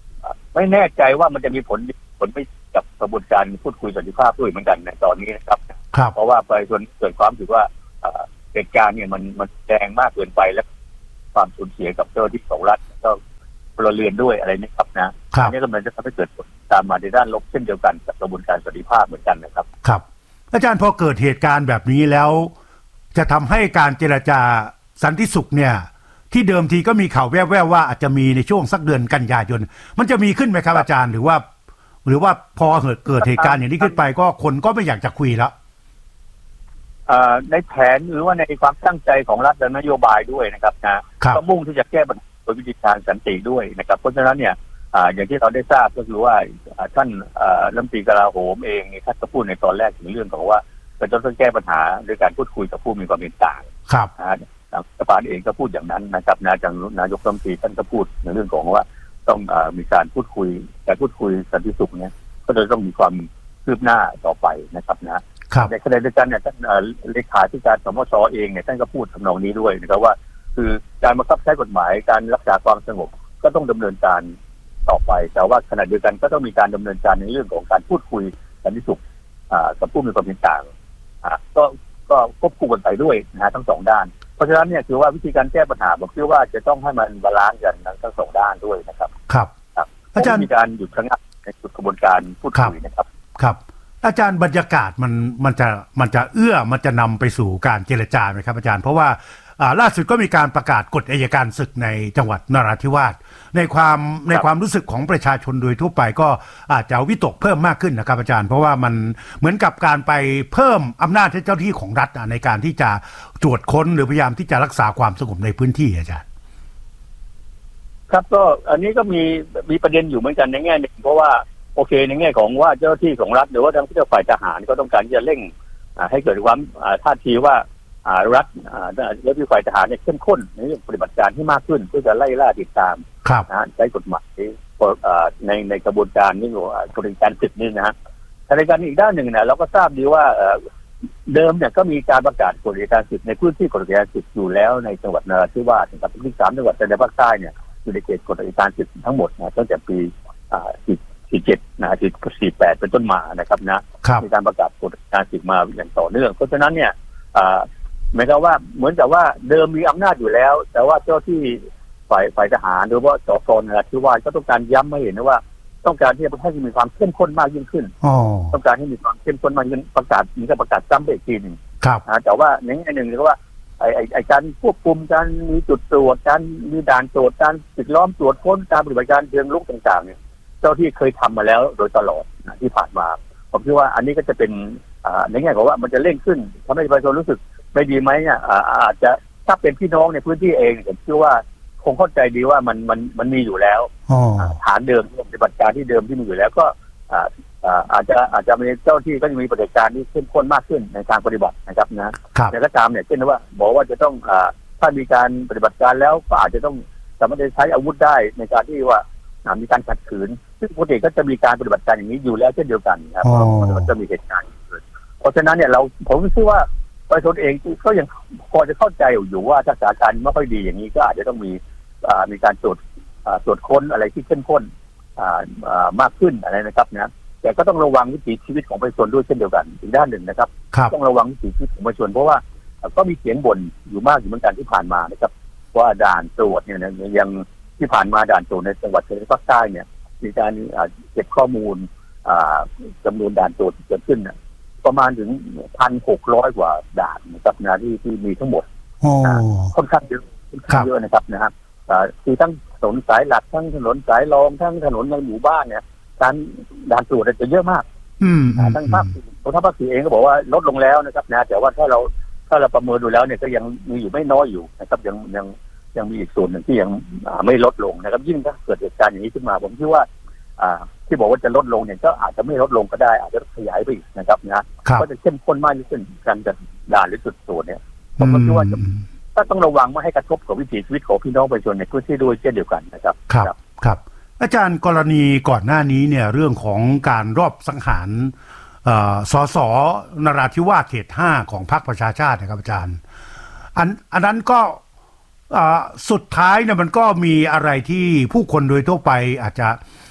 ไม่แน่ใจว่ามันจะมีผลผลไม่กับกระบวนการพูดคุยสันติภาพด้วยเหมือนกันในตอนนี้นะครับเพราะว่าประชาชนเกิดความรู้สึกว่าเหตุการณ์เนี่ยมันมันแรงมากเกินไปและความสูญเสียกับเจ้าหน้าที่ของรัฐก็พลเรือนด้วยอะไรนี่ครับนะอันนี้ก็มันจะทำให้เกิดผลตามมาในด้านลบเช่นเดียวกันกับกระบวนการสันติภาพเหมือนกันนะครับครับอาจารย์พอเกิดเหตุการณ์แบบนี้แล้วจะทำให้การเจรจาสันติสุขเนี่ยที่เดิมทีก็มีข่าวแว่วๆว่าอาจจะมีในช่วงสักเดือนกันยายนมันจะมีขึ้นไหมครับอาจารย์หรือว่าหรือว่าพอเกิดเหตุการณ์อย่างนี้ขึ้นไปก็คนก็ไม่อยากจะคุยแล้วในแผนหรือว่าในความตั้งใจของรัฐและนโยบายด้วยนะครับนะก็มุ่งที่จะแก้ปัญหาโดยวิธีการสันติด้วยนะครับเพราะฉะนั้นเนี่ยอย่างที่เราได้ทราบก็คือว่าท่านรัฐมนตรีกลาโหมเองท่านก็พูดในตอนแรกถึงเรื่องของว่าจะต้องแก้ปัญหาโดยการพูดคุยกับผู้มีความเห็นต่างครับรัฐบาลเองก็พูดอย่างนั้นนะครับนายจังนายกรัฐมนตรีท่านก็พูดในเรื่องของว่าต้องมีการพูดคุยการพูดคุยสันติสุขเนี่ยก็จะต้องมีความคืบหน้าต่อไปนะครับนะในขณะเดียวกันเนี่ยท่านเลขาธิการสมช.เองเนี่ยท่านก็พูดทำนองนี้ด้วยนะครับว่าคือการบังคับใช้กฎหมายการรักษาความสงบก็ต้องดำเนินการต่อไปแต่ว่าขณะเดียวกันก็ต้องมีการดำเนินการในเรื่องของการพูดคุยสันติสุขกับผู้มีความเห็นต่างก็ก็ควบคู่กันไปด้วยนะฮะทั้งสองด้านเพราะฉะนั้นเนี่ยคือว่าวิธีการแก้ปัญหาผมคิดว่าจะต้องให้มันบาลานซ์กันทั้งสองด้านด้วยนะครับครับอาจารย์มีการหยุดชะงักในกระบวนการพูดคุยนะครับครับอาจารย์บรรยากาศมันมันจะมันจะเอื้อมันจะนำไปสู่การเจรจาไหมครับอาจารย์เพราะว่าล่าสุดก็มีการประกาศกฎอัยการศึกในจังหวัดนราธิวาสในความในความรู้สึกของประชาชนโดยทั่วไปก็อาจจะวิตกเพิ่มมากขึ้นนะครับอาจารย์เพราะว่ามันเหมือนกับการไปเพิ่มอำนาจให้เจ้าที่ของรัฐในการที่จะตรวจค้นหรือพยายามที่จะรักษาความสงบในพื้นที่อาจารย์ครับก็อันนี้ก็มีมีประเด็นอยู่เหมือนกันในแง่หนึ่งเพราะว่าโอเคในแง่ของว่าเจ้าที่ของรัฐหรือว่าทางฝ่ายทหารก็ต้องการที่จะเร่งให้เกิดความท่าทีว่ารัฐและฝ่ายทหารเนี่ยเข้มข้นในเรื่องปฏิบัติการที่มากขึ้นเพื่อจะไล่ล่าติดตามนะใช้กฎหมายในในกระบวนการนี่หรือกระบวนการศึกนี่นะฮะแต่ในการอีกด้านหนึ่งเนี่ยเราก็ทราบดีว่าเดิมเนี่ยก็มีการประกาศกฎอัยการศึกในพื้นที่กฎอัยการศึกอยู่แล้วในจังหวัดนราธิวาสนะครับที่สามจังหวัดในภาคใต้เนี่ยอยู่ในเขตกฎอัยการศึกทั้งหมดนะตั้งแต่ปีสี่เจ็ดนะที่สี่แปดเป็นต้นมานะครับนะมีการประกาศกฎการศึกมาอย่างต่อเนื่องเพราะฉะนั้นเนี่ยหมายความว่าเหมือนกับว่าเดิมมีอำนาจอยู่แล้วแต่ว่าเจ้าที่ฝ่ายฝ่ายทหารหรือว่าสกนราธิวาสก็ต้องการย้ำให้เห็นนะว่าต้องการที่จะให้มีความเข้มข้นมากยิ่งขึ้นต้องการให้มีความเข้มข้นมากยิ่งประกาศมีการประกาศซ้ำไปอีกทีหนึ่งแต่ว่าในแง่หนึ่งก็ว่าไอ้ไอ้การควบคุมการมีจุดตรวจการมีด่านตรวจการปิดล้อมตรวจค้นการปฏิบัติการเชิงรุกต่างๆเนี่ยเจ้าที่เคยทำมาแล้วโดยตลอดที่ผ่านมาผมคิดว่าอันนี้ก็จะเป็นในแง่ของว่ามันจะเร่งขึ้นทำให้ประชาชนรู้สึกไม่ดีไหมเนี่ยอาจจะถ้าเป็นพี่น้องในพื้นที่เองผมคิดว่าคงเข้าใจดีว่ามันมันมันมีอยู่แล้วฐานเดิมปฏิบัติการที่เดิมที่มีอยู่แล้วก็อาจจะอาจจะมีเจ้าที่ก็จะมีปฏิบัติการที่เข้มข้นมากขึ้นในการปฏิบัตินะครับนะแต่ก็ตามเนี่ยเช่นว่าบอกว่าจะต้องถ้ามีการปฏิบัติการแล้วก็อาจจะต้องสามารถใช้อาวุธได้ในการที่ว่ามีการขัดขืนซึ่งปกติก็จะมีการปฏิบัติการอย่างนี้อยู่แล้วเช่นเดียวกันครับเพราะมันจะมีเหตุการณ์เกิดเพราะฉะนั้นเนี่ยเราผมคิดว่าประชาชนเองก็ยังพอจะเข้าใจอยู่ว่าถ้าสถานการณ์ไม่ค่อยดีอย่างนี้ก็อาจจะต้องมีมีการตรวจตรวจค้นอะไรที่เข้มข้นมากขึ้นอะไรนะครับนะแต่ก็ต้องระวังวิถีชีวิตของประชาชนด้วยเช่นเดียวกันอีกด้านหนึ่งนะครับต้องระวังวิถีชีวิตของประชาชนเพราะว่าก็มีเสียงบ่นอยู่มากอยู่เหมือนกันที่ผ่านมานะครับว่าด่านตรวจเนี่ยยังที่ผ่านมาด่านตรวจในจังหวัดชายแดนภาคใต้เนี่ยมีการเก็บข้อมูลจำนวนด่านตรวจที่เกิดขึ้นประมาณถึง หนึ่งพันหกร้อย กว่าด่านนะครับนะที่ที่มีทั้งหมดค่อนข้างเยอะค่อนข้างเยอะนะครับนะครับคือทั้งถนนสายหลักทั้งถนนสายรองทั้งถนนในหมู่บ้านเนี่ยการด่านตรวจจะเยอะมากทั้งภาคทั้งภาคสี่เองก็บอกว่าลดลงแล้วนะครับนะแต่ว่าถ้าเราถ้าเราประเมินดูแล้วเนี่ยก็ยังมีอยู่ไม่น้อยอยู่นะครับยังยังยังมีอีกส่วนหนึ่งที่ยังไม่ลดลงนะครับยิ่งถ้าเกิดเหตุการณ์อย่างนี้ขึ้นมาผมคิดว่าที่บอกว่าจะลดลงเนี่ยก็อาจจะไม่ลดลงก็ได้อาจจะขยายไปอีกนะครับนะก็จะเข้มข้นมากยิ่งขึ้นการจัดด่านหรือจุดตรวจเนี่ยผมก็คิดว่าจะก็ต้องระวังไม่ให้กระทบกับวิถีชีวิตของพี่น้องประชาชนในพื้นที่ด้วยเช่นเดียวกันนะครับครับครับอาจารย์กรณีก่อนหน้านี้เนี่ยเรื่องของการรอบสังหารสสนราธิวาสเขตห้าของพรรคประชาชาตินะครับอาจารย์อันอันนั้นก็สุดท้ายเนี่ยมันก็มีอะไรที่ผู้คนโดยทั่วไปอาจจะ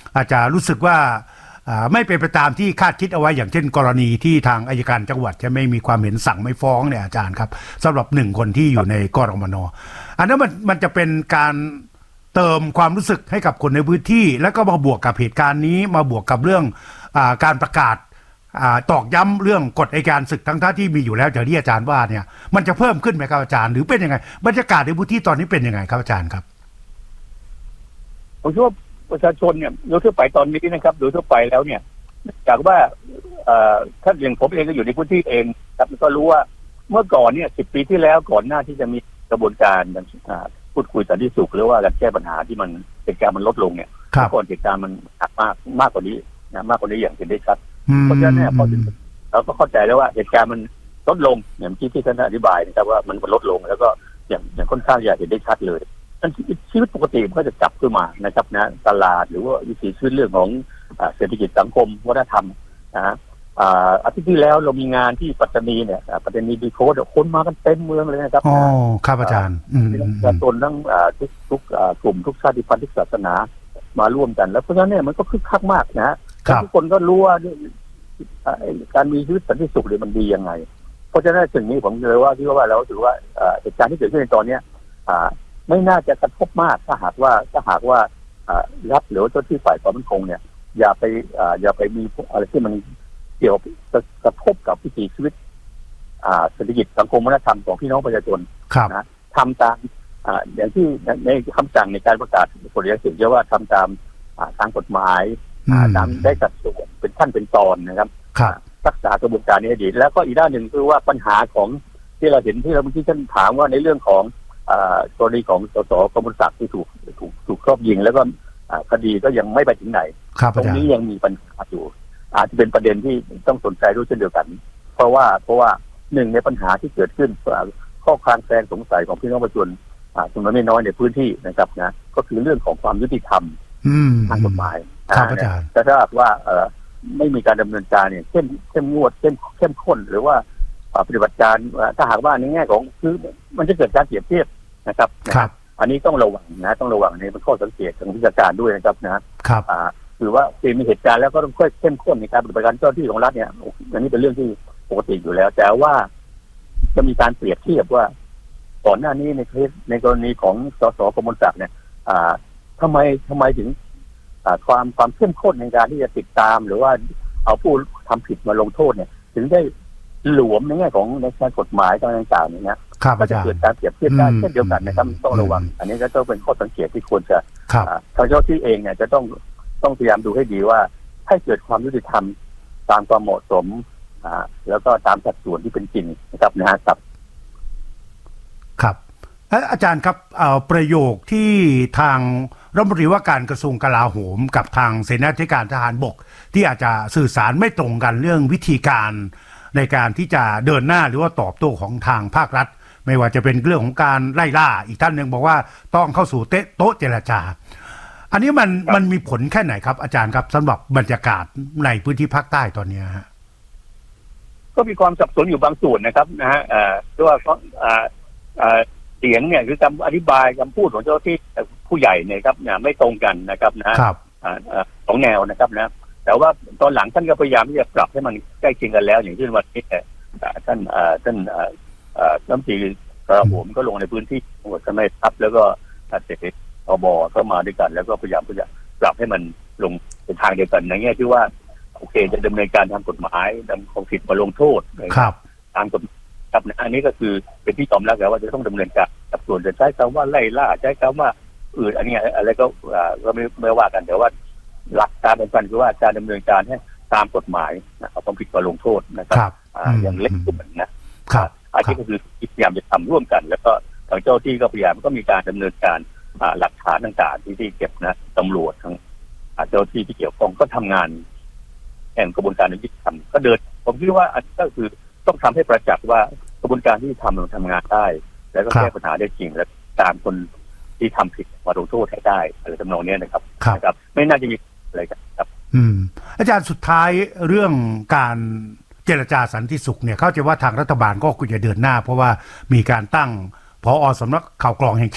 อาจจะรู้สึกว่าไม่เป็นไปตามที่คาดคิดเอาไว้อย่างเช่นกรณีที่ทางอัยการจังหวัดจะไม่มีความเห็นสั่งไม่ฟ้องเนี่ยอาจารย์ครับสำหรับหนึ่งคนที่อยู่ในกรมน.อันนั้นมันมันจะเป็นการเติมความรู้สึกให้กับคนในพื้นที่แล้วก็มาบวกกับเหตุการณ์นี้มาบวกกับเรื่องอาการประกาศตอกย้ำเรื่องกฎอัยการศึกทั้งท่าที่มีอยู่แล้วอย่างที่อาจารย์ว่าเนี่ยมันจะเพิ่มขึ้นไหมครับอาจารย์หรือเป็นยังไงบรรยากาศในพื้นที่ตอนนี้เป็นยังไงครับอาจารย์ครับผมคิดว่าประชาชนเนี่ยโดยทั่วไปตอนนี้นะครับโดยทั่วไปแล้วเนี่ยจากว่าถ้าอย่างผมเองก็อยู่ในพื้นที่เองครับก็รู้ว่าเมื่อก่อนเนี่ยสิบปีที่แล้วก่อนหน้าที่จะมีกระบวนการพูดคุยสันติสุขหรือว่าการแก้ปัญหาที่มันเหตุการณ์มันลดลงเนี่ยก่อนเหตุการณ์มันหนักมากมากกว่านี้นะมากกว่านี้อย่างเห็นได้ชัดเพราะฉะนั้นเนี่ยพอเราก็เข้าใจแล้วว่าเหตุการณ์มันลดลงอย่างที่ที่ท่านอธิบายนะครับว่ามันลดลงแล้วก็อย่างอย่างค่อนข้างจะเห็นได้ชัดเลยชีวิตปกติมันก็จะกลับขึ้นมานะครับนะตลาดหรือว่าวิถีชีวิตเรื่องของเศรษฐกิจสังคมวัฒนธรรมนะอาทิตย์ที่แล้วเรามีงานที่ปัตตานีเนี่ยปัตตานีดีโคดคนมากันเต็มเมืองเลยนะครับอ๋อครับอาจารย์ประชาชนทั้งทุกทุกกลุ่มทุกชาติพันธุ์ทุกศาสนามาร่วมกันแล้วเพราะฉะนั้นเนี่ยมันก็คึกคักมากนะทุกคนก็รู้ว่าการมีชีวิตสันติสุขเนี่ยมันดียังไงเพราะฉะนั้นสิ่งนี้ผมเลยว่าที่ว่าเราถือว่าเหตุการณ์ที่เกิดขึ้นในตอนนี้ไม่น่าจะกระทบมากถ้าหากว่าถ้าหากว่ารัฐหรือเจ้าที่ฝ่ายความมั่นคงเนี่ยอย่าไปอย่าไปมีอะไรที่มันเกี่ยวกระทบกับวิถีชีวิตเศรษฐกิจสังคมวัฒนธรรมของพี่น้องประชาชนนะทำตามอย่างที่ในคำสั่งในการประกาศกฎหมายสิ่งเรียกว่าทำตามทางกฎหมายตามได้จัดส่วนเป็นขั้นเป็นตอนนะครับรักษากระบวนการนี้ให้ดีแล้วก็อีกด้านหนึ่งคือว่าปัญหาของที่เราเห็นที่เราเมื่อกี้ท่านถามว่าในเรื่องของกรณีของสสกมลศักดิ์ที่ถูกถูกถูกครอบยิงแล้วก็คดีก็ยังไม่ไปถึงไหนตรงนี้ยังมีปัญหาอยู่อาจจะเป็นประเด็นที่ต้องสนใจด้วยเช่นเดียวกันเพราะว่าเพราะว่าหนึ่งในปัญหาที่เกิดขึ้นข้อคลางแคลงสงสัยของพี่น้องประชาชนจำนวนไม่น้อยในพื้นที่นะครับนะก็คือเรื่องของความยุติธรรมทางกฎหมายแต่ถ้าว่าไม่มีการดำเนินการเนี่ยเข้มเข้มงวดเข้มเข้มข้นหรือว่าปฏิบัติการถ้าหากว่าในแง่ของคือมันจะเกิดการเปรียบเทียบนะครับอันนี้ต้องระวังนะต้องระวังในเป็นข้อสังเกตทางวิชาการด้วยนะครับนะครับคือว่ามีเหตุการณ์แล้วก็ต้องค่อยเข้มข้นในการปฏิบัติการเจ้าที่ของรัฐเนี่ยอันนี้เป็นเรื่องที่ปกติอยู่แล้วแต่ว่าจะมีการเปรียบเทียบว่าก่อนหน้านี้ในเคสในกรณีของสสกมลศักดิ์เนี่ยทำไมทำไมถึงความความเข้มข้นในการที่จะติดตามหรือว่าเอาผู้ทำผิดมาลงโทษเนี่ยถึงได้หลวมในแง่ของในการกฎหมายต่างๆเนี่ยก็จะเกิดการเปรียบเทียบได้เช่นเดียวกันนะครับต้องระวังอันนี้ก็ต้องเป็นข้อสังเกตที่ควรจะทางเจ้าที่เองเนี่ยจะต้องต้องพยายามดูให้ดีว่าให้เกิดความยุติธรรมตามความเหมาะสมแล้วก็ตามสัดส่วนที่เป็นจริงนะครับนะฮะครับครับอาจารย์ครับประโยคที่ทางรัฐมนตรีว่าการกระทรวงกลาโหมกับทางเสนาธิการทหารบกที่อาจจะสื่อสารไม่ตรงกันเรื่องวิธีการในการที่จะเดินหน้าหรือว่าตอบโต้ของทางภาครัฐไม่ว่าจะเป็นเรื่องของการไล่ล่าอีกท่านหนึ่งบอกว่าต้องเข้าสู่โต๊ะเจรจาอันนี้มันมันมีผลแค่ไหนครับอาจารย์ครับสำหรับบรรยากาศในพื้นที่ภาคใต้ตอนนี้ฮะก็มีความสับสนอยู่บางส่วนนะครับนะฮะเพราะว่าเสียงเนี่ยคือคำอธิบายคำพูดของเจ้าที่ผู้ใหญ่เนี่ยครับเนี่ยไม่ตรงกันนะครับนะครับสองแนวนะครับนะแต่ว่าตอนหลังท่านก็พยายามที่จะปรับให้มันใกล้เคียงกันแล้วอย่างที่วันนี้ท่านท่านรัฐมนตรีกระผมก็ลงในพื้นที่จังหวัดสมัยทัพแล้วก็เสด็จอบเข้ามาด้วยกันแล้วก็พยายามที่จะปรับให้มันลงในทางเดียวกันในแง่ที่ว่าโอเคจะดำเนินการทางกฎหมายนำความผิดมาลงโทษครับตามกฎครับอันนี้ก็คือเป็นที่ยอมรับแล้วว่าจะต้องดำเนินการกับส่วนจะใช้คำว่าไล่ล่าใช้คำว่าอื่นอันนี้อะไรก็ก็ไม่ไม่ว่ากันแต่ว่าหลักการเป็นกันคือว่าการดำเนินการให้ตามกฎหมายเอาความผิดมาลงโทษนะครับอย่างเล็กสุดนะครับอันนี้ก็คือพยายามจะทำร่วมกันแล้วก็ทางเจ้าที่ก็พยายามก็มีการดำเนินการหลักฐานต่างๆที่ที่เก็บนะตำรวจทั้งเจ้าที่ที่เกี่ยวข้องก็ทำงานแห่งกระบวนการยุติธรรมก็เดินผมคิดว่าอันก็คือต้องทำให้ประจักษ์ว่ากระบวนการที่ทำมันทำงานได้แล้วก็แก้ปัญหาได้จริงและตามคนที่ทำผิดมาลงโทษให้ได้อะไรทำนองนี้นะครับนะครับไม่น่าจะมีอะไรกันครับอืมอาจารย์สุดท้ายเรื่องการเจรจาสันติสุขเนี่ยเข้าใจว่าทางรัฐบาลก็ควรจะเดินหน้าเพราะว่ามีการตั้งผอ.สำนักข่าวกรองแห่งชาติ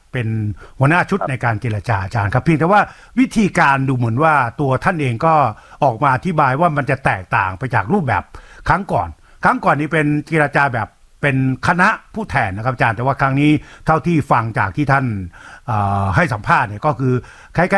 เป็นหัวหน้าชุดในการเจรจาอาจารย์ครับเพียงแต่ว่าวิธีการดูเหมือนว่าตัวท่านเองก็ออกมาอธิบายว่ามันจะแตกต่างไปจากรูปแบบครั้งก่อนครั้งก่อนนี้เป็นเจรจาแบบเป็นคณะผู้แทนนะครับอาจารย์แต่ว่าครั้งนี้เท่าที่ฟังจากที่ท่านให้สัมภาษณ์เนี่ยก็คือคล้ายๆ